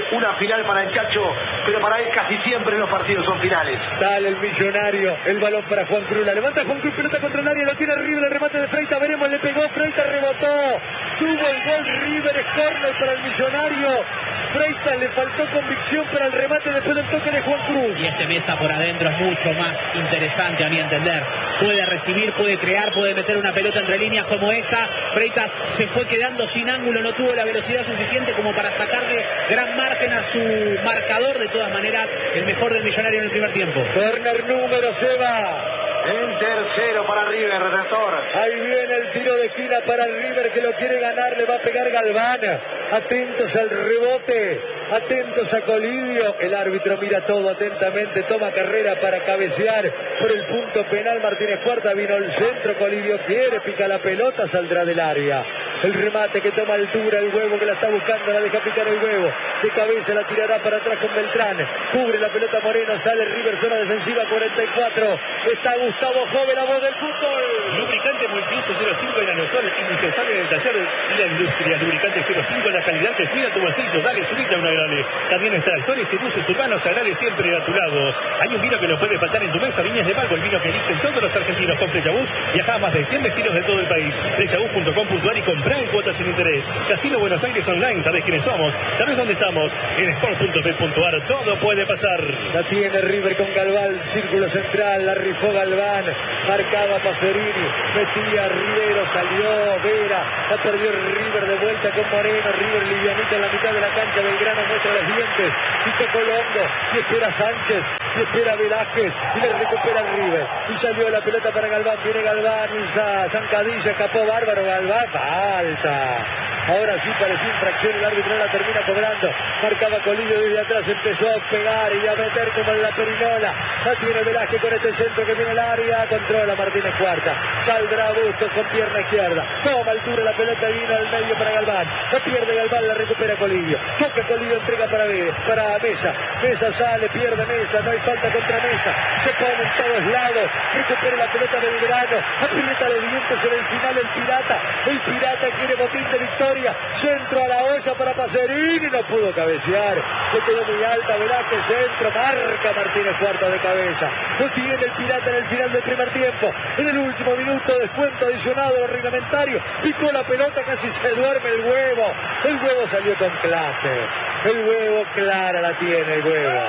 una final para el Chacho, pero para él casi siempre los partidos son finales. Sale el Millonario, el balón para Juan Cruz, la levanta Juan Cruz, pelota contra el área, lo tiene River, el remate de Freitas, veremos, le pegó, Freitas rebotó, tuvo el gol River, es córner para el Millonario, Freitas le faltó convicción para el remate después del toque de Juan Cruz. Y este Mesa por adentro es mucho más interesante a mi entender, puede recibir, puede crear, puede meter una pelota entre líneas como esta. Freitas se fue quedando sin ángulo, no tuvo la velocidad suficiente como para sacarle gran margen a su marcador. De todas maneras, el mejor del Millonario en el primer tiempo. Corner número Seba. En tercero para River, redentor. Ahí viene el tiro de esquina para River que lo quiere ganar, le va a pegar Galván. Atentos al rebote, atentos a Colidio. El árbitro mira todo atentamente, toma carrera para cabecear por el punto penal. Martínez Cuarta, vino el centro, Colidio quiere, pica la pelota, saldrá del área. El remate que toma altura, el huevo que la está buscando, la deja picar el huevo. De cabeza la tirará para atrás con Beltrán. Cubre la pelota Moreno, sale River, zona defensiva cuarenta y cuatro. Está Gustavo Jove, la voz del fútbol. Lubricante Multiuso cero cinco en aerosol, indispensable en el taller y la industria. Lubricante cero cinco, la calidad que cuida tu bolsillo. Dale, subite a una grande. También extractores y buses urbanos, agrade siempre a tu lado. Hay un vino que no puede faltar en tu mesa, Viñas de Malvo, el vino que eligen todos los argentinos. Con Flechabús viaja a más de cien destinos de todo el país. Flechabús punto com punto a r y comprá en cuotas sin interés. Casino Buenos Aires Online, sabés quiénes somos, sabés dónde estamos. En sport punto bet punto a r todo puede pasar. La tiene River con Galván, círculo central, la rifó Galván, marcaba Pacerini, metía Rivero, salió Vera, la perdió River de vuelta con Moreno, River livianito en la mitad de la cancha, Belgrano muestra los dientes, y tocó Longo, y espera Sánchez, y espera Velázquez, y le recupera River, y salió la pelota para Galván, viene Galván, usa zancadilla, escapó bárbaro Galván, falta. Ahora sí parecía infracción, el árbitro la termina cobrando, marcaba Colidio desde atrás, empezó a pegar y a meter como en la perinola, la tiene Velázquez con este centro que viene al área, controla Martínez Cuarta, saldrá Bustos con pierna izquierda, toma altura la pelota, vino al medio para Galván, la pierde Galván, la recupera Colidio, toca Colidio, entrega para, para Mesa, Mesa sale, pierde Mesa, no hay falta contra Mesa, se pone en todos lados, recupera la pelota Belgrano, aprieta los dientes en el final el Pirata, el Pirata quiere botín de victoria, centro a la olla para Pacerini, no pudo cabecear, le quedó muy alta Velázquez, centro, marca Martínez Cuarta de cabeza, lo tiene el Pirata en el final del primer tiempo, en el último minuto, descuento adicionado a lo reglamentario, picó la pelota, casi se duerme el huevo, el huevo salió con clase, el huevo clara la tiene el huevo,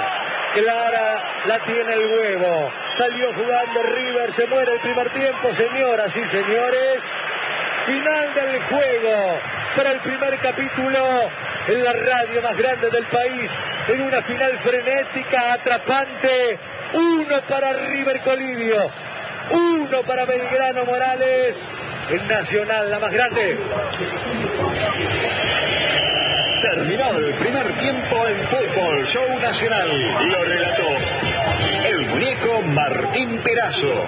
clara la tiene el huevo, salió jugando River, se muere el primer tiempo, señoras y señores, final del juego para el primer capítulo en la radio más grande del país, en una final frenética, atrapante, uno para River Colidio, uno para Belgrano Morales, en Nacional, la más grande. Terminado el primer tiempo en Fútbol Show Nacional, lo relató el muñeco Martín Perazo.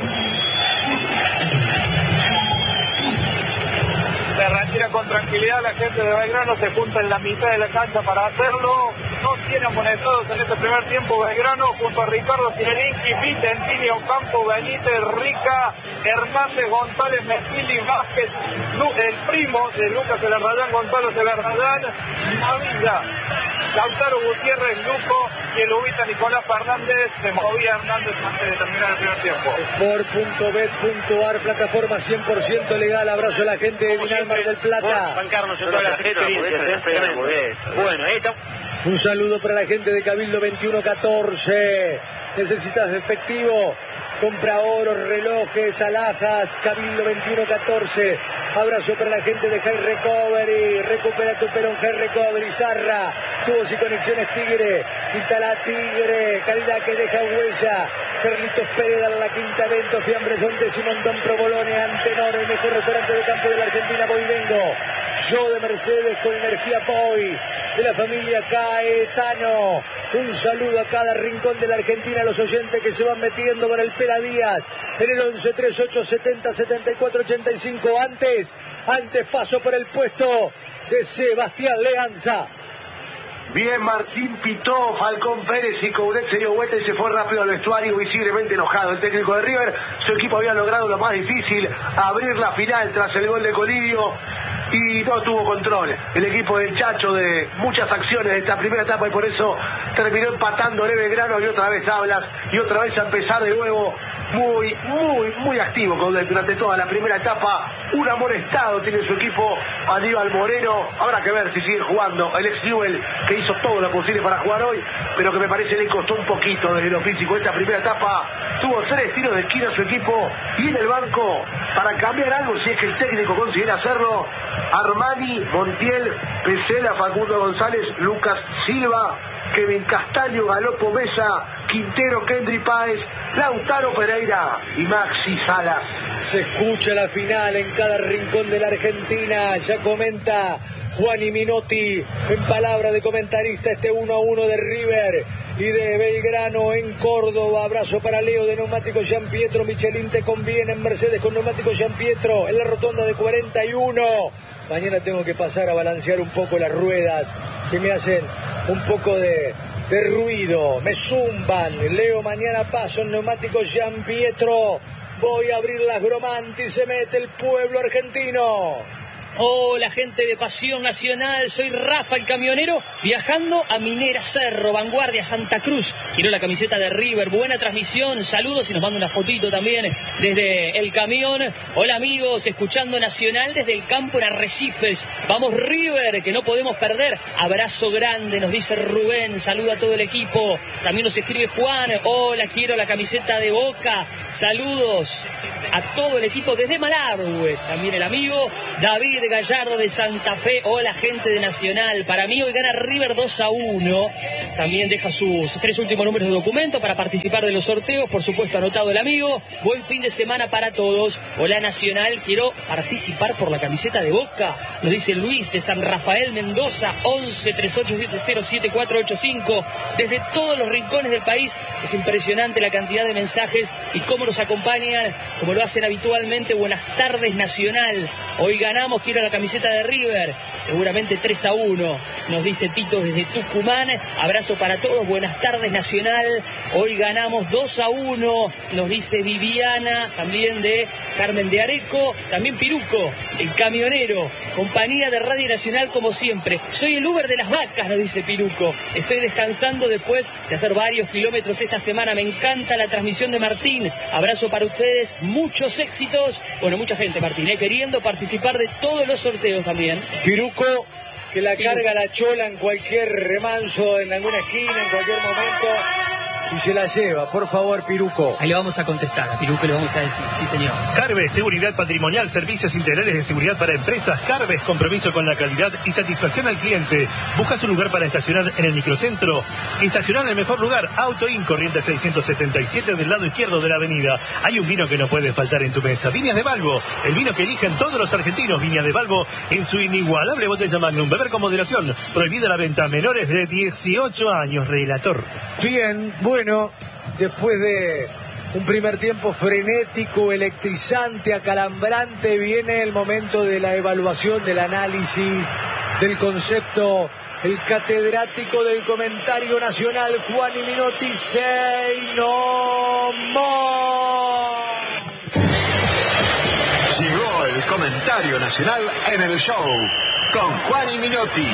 Se retira con tranquilidad, la gente de Belgrano se junta en la mitad de la cancha para hacerlo. No tiene amonestados en este primer tiempo Belgrano, junto a Ricardo Cirelinski, Vitentini, Ocampo, Benítez, Rica, Hernández, González, Mesili, Vázquez, el primo de Lucas de la Radán, Gonzalo de la Radán, Mavilla, Lautaro Gutiérrez, Luco y el ubita Nicolás Fernández. Se movía Hernández antes de terminar el primer tiempo. sport punto bet punto a r, plataforma cien por ciento legal. Abrazo a la gente de Vinal Mar del Plata. Juan Carlos, en toda la experiencia. Bueno, ahí está. Un saludo para la gente de Cabildo veintiuno catorce. ¿Necesitas efectivo? Compra oro, relojes, alhajas, Cabildo veintiuno catorce. Abrazo para la gente de High Recovery. Recupera tu pelo en High Recovery. Zarra, tubos y conexiones Tigre. Instala Tigre, calidad que deja huella. Carlitos Pérez, La Quinta, Evento, Fiambres, Don Décimo, Don Provolone, Antenor, el mejor restaurante de campo de la Argentina, Boy Vengo. Yo de Mercedes con energía Boy, de la familia Caetano. Un saludo a cada rincón de la Argentina, a los oyentes que se van metiendo con el Pela Díaz en el once treinta y ocho setenta setenta y cuatro ochenta y cinco. Antes, antes paso por el puesto de Sebastián Leanza. Bien, Martín pitó, Falcón Pérez y Coudet se dio vuelta y se fue rápido al vestuario, visiblemente enojado. El técnico de River, su equipo había logrado lo más difícil, abrir la final tras el gol de Colidio. y no tuvo control el equipo del Chacho de muchas acciones de esta primera etapa, y por eso terminó empatándole Belgrano, y otra vez hablas y otra vez a empezar de nuevo muy, muy, muy activo con, durante toda la primera etapa. Un amonestado tiene su equipo, Aníbal Moreno. Habrá que ver si sigue jugando el ex Newell, que hizo todo lo posible para jugar hoy, pero que me parece le costó un poquito desde lo físico. Esta primera etapa tuvo tres tiros de esquina a su equipo, y en el banco, para cambiar algo, si es que el técnico considera hacerlo, Armani, Montiel, Pesela, Facundo González, Lucas Silva, Kevin Castaño, Galopo Mesa, Quintero, Kendry Páez, Lautaro Pereira y Maxi Salas. Se escucha la final en cada rincón de la Argentina. Ya comenta Juan y Minotti en palabra de comentarista este uno a uno de River y de Belgrano en Córdoba. Abrazo para Leo de Neumáticos Gian Pietro. Michelin te conviene en Mercedes con Neumáticos Gian Pietro en la rotonda de cuarenta y uno. Mañana tengo que pasar a balancear un poco las ruedas que me hacen un poco de, de ruido, me zumban. Leo, mañana paso en Neumáticos Gian Pietro. Voy a abrir las Gromanti, se mete el pueblo argentino. Hola, gente de Pasión Nacional, soy Rafa el camionero, viajando a Minera Cerro, Vanguardia, Santa Cruz. Quiero la camiseta de River, buena transmisión, saludos, y nos manda una fotito también desde el camión. Hola amigos, escuchando Nacional desde el campo en Arrecifes. Vamos River, que no podemos perder. Abrazo grande, nos dice Rubén, saluda a todo el equipo. También nos escribe Juan, hola, quiero la camiseta de Boca. Saludos a todo el equipo desde Malargüe. También el amigo David Gallardo de Santa Fe. Hola, gente de Nacional. Para mí hoy gana River dos a uno. También deja sus tres últimos números de documento para participar de los sorteos. Por supuesto, anotado el amigo. Buen fin de semana para todos. Hola, Nacional. Quiero participar por la camiseta de Boca. Nos dice Luis de San Rafael, Mendoza. once, treinta y ocho setenta, siete cuatro ocho cinco. Desde todos los rincones del país. Es impresionante la cantidad de mensajes y cómo nos acompañan, como lo hacen habitualmente. Buenas tardes, Nacional. Hoy ganamos. Quiero la camiseta de River, seguramente tres a uno, nos dice Tito desde Tucumán. Abrazo para todos, buenas tardes, Nacional. Hoy ganamos dos a uno, nos dice Viviana, también de Carmen de Areco. También Piruco, el camionero, compañía de Radio Nacional como siempre. Soy el Uber de las vacas, nos dice Piruco. Estoy descansando después de hacer varios kilómetros esta semana. Me encanta la transmisión de Martín. Abrazo para ustedes, muchos éxitos. Bueno, mucha gente, Martín, ¿eh? queriendo participar de todos los sorteos también. Piruco, que la carga la chola en cualquier remanso, en alguna esquina, en cualquier momento, y se la lleva. Por favor, Piruco. Ahí le vamos a contestar, a Piruco le vamos a decir, sí señor. Carves, seguridad patrimonial, servicios integrales de seguridad para empresas. Carves, compromiso con la calidad y satisfacción al cliente. ¿Buscas un lugar para estacionar en el microcentro? Estacionar en el mejor lugar. Auto In, corriente seiscientos setenta y siete del lado izquierdo de la avenida. Hay un vino que no puede faltar en tu mesa. Viñas de Balbo, el vino que eligen todos los argentinos. Viñas de Balbo en su inigualable botella Magnum. Beber con moderación. Prohibida la venta a menores de dieciocho años. Relator. Bien, bueno, después de un primer tiempo frenético, electrizante, acalambrante, viene el momento de la evaluación, del análisis, del concepto. El catedrático del comentario nacional, Juan y Minotti, say no more. Llegó el comentario nacional en el show con Juan y Minotti.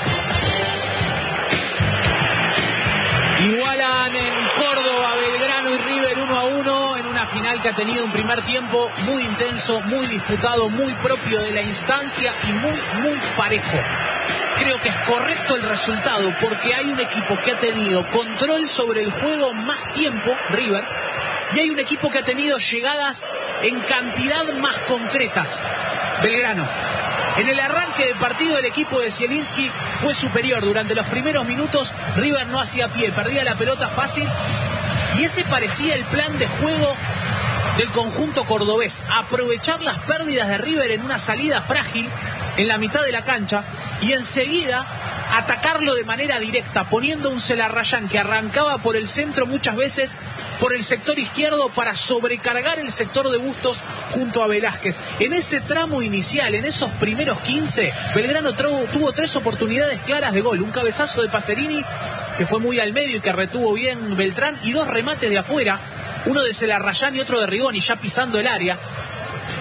Igualan en Córdoba Belgrano y River uno a uno en una final que ha tenido un primer tiempo muy intenso, muy disputado, muy propio de la instancia y muy, muy parejo. Creo que es correcto el resultado porque hay un equipo que ha tenido control sobre el juego más tiempo, River, y hay un equipo que ha tenido llegadas en cantidad más concretas, Belgrano. En el arranque del partido el equipo de Zielinski fue superior. Durante los primeros minutos River no hacía pie, perdía la pelota fácil y ese parecía el plan de juego del conjunto cordobés. Aprovechar las pérdidas de River en una salida frágil en la mitad de la cancha y enseguida atacarlo de manera directa, poniendo un Celarrayán que arrancaba por el centro muchas veces por el sector izquierdo para sobrecargar el sector de Bustos junto a Velázquez. En ese tramo inicial, en esos primeros quince, Belgrano tuvo, tuvo tres oportunidades claras de gol. Un cabezazo de Pasterini que fue muy al medio y que retuvo bien Beltrán, y dos remates de afuera, uno de Celarrayán y otro de Rigoni ya pisando el área.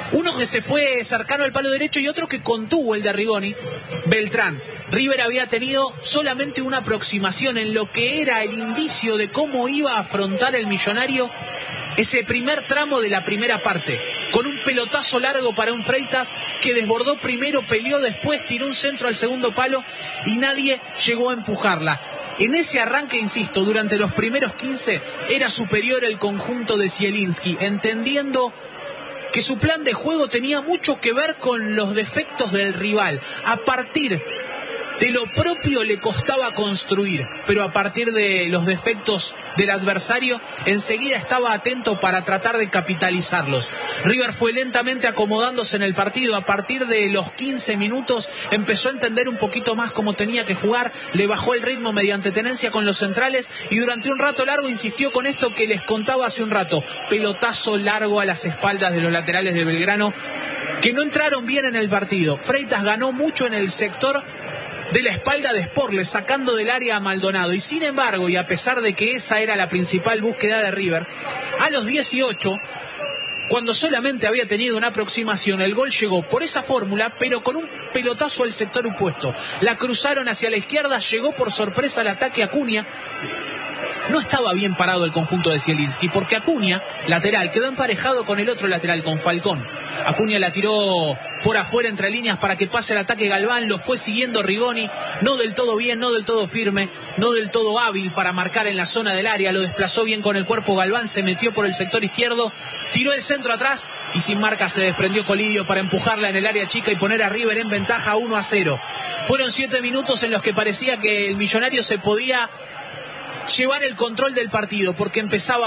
Uno que se fue cercano al palo derecho y otro que contuvo el de Rigoni, Beltrán. River había tenido solamente una aproximación en lo que era el indicio de cómo iba a afrontar el Millonario ese primer tramo de la primera parte, con un pelotazo largo para un Freitas que desbordó primero, peleó después, tiró un centro al segundo palo y nadie llegó a empujarla. En ese arranque, insisto, durante los primeros quince era superior el conjunto de Zielinski, entendiendo que su plan de juego tenía mucho que ver con los defectos del rival. A partir de lo propio le costaba construir, pero a partir de los defectos del adversario enseguida estaba atento para tratar de capitalizarlos. River fue lentamente acomodándose en el partido. A partir de los quince minutos empezó a entender un poquito más cómo tenía que jugar, le bajó el ritmo mediante tenencia con los centrales y durante un rato largo insistió con esto que les contaba hace un rato: pelotazo largo a las espaldas de los laterales de Belgrano que no entraron bien en el partido. Freitas ganó mucho en el sector de la espalda de Sporles, sacando del área a Maldonado, y sin embargo, y a pesar de que esa era la principal búsqueda de River, a los dieciocho, cuando solamente había tenido una aproximación, el gol llegó por esa fórmula, pero con un pelotazo al sector opuesto. La cruzaron hacia la izquierda, llegó por sorpresa el ataque a Acuña. No estaba bien parado el conjunto de Zielinski, porque Acuña, lateral, quedó emparejado con el otro lateral, con Falcón. Acuña la tiró por afuera entre líneas para que pase el ataque Galván, lo fue siguiendo Rigoni, no del todo bien, no del todo firme, no del todo hábil para marcar en la zona del área, lo desplazó bien con el cuerpo Galván, se metió por el sector izquierdo, tiró el centro atrás y sin marca se desprendió Colidio para empujarla en el área chica y poner a River en ventaja uno a cero. Fueron siete minutos en los que parecía que el Millonario se podía llevar el control del partido, porque empezaba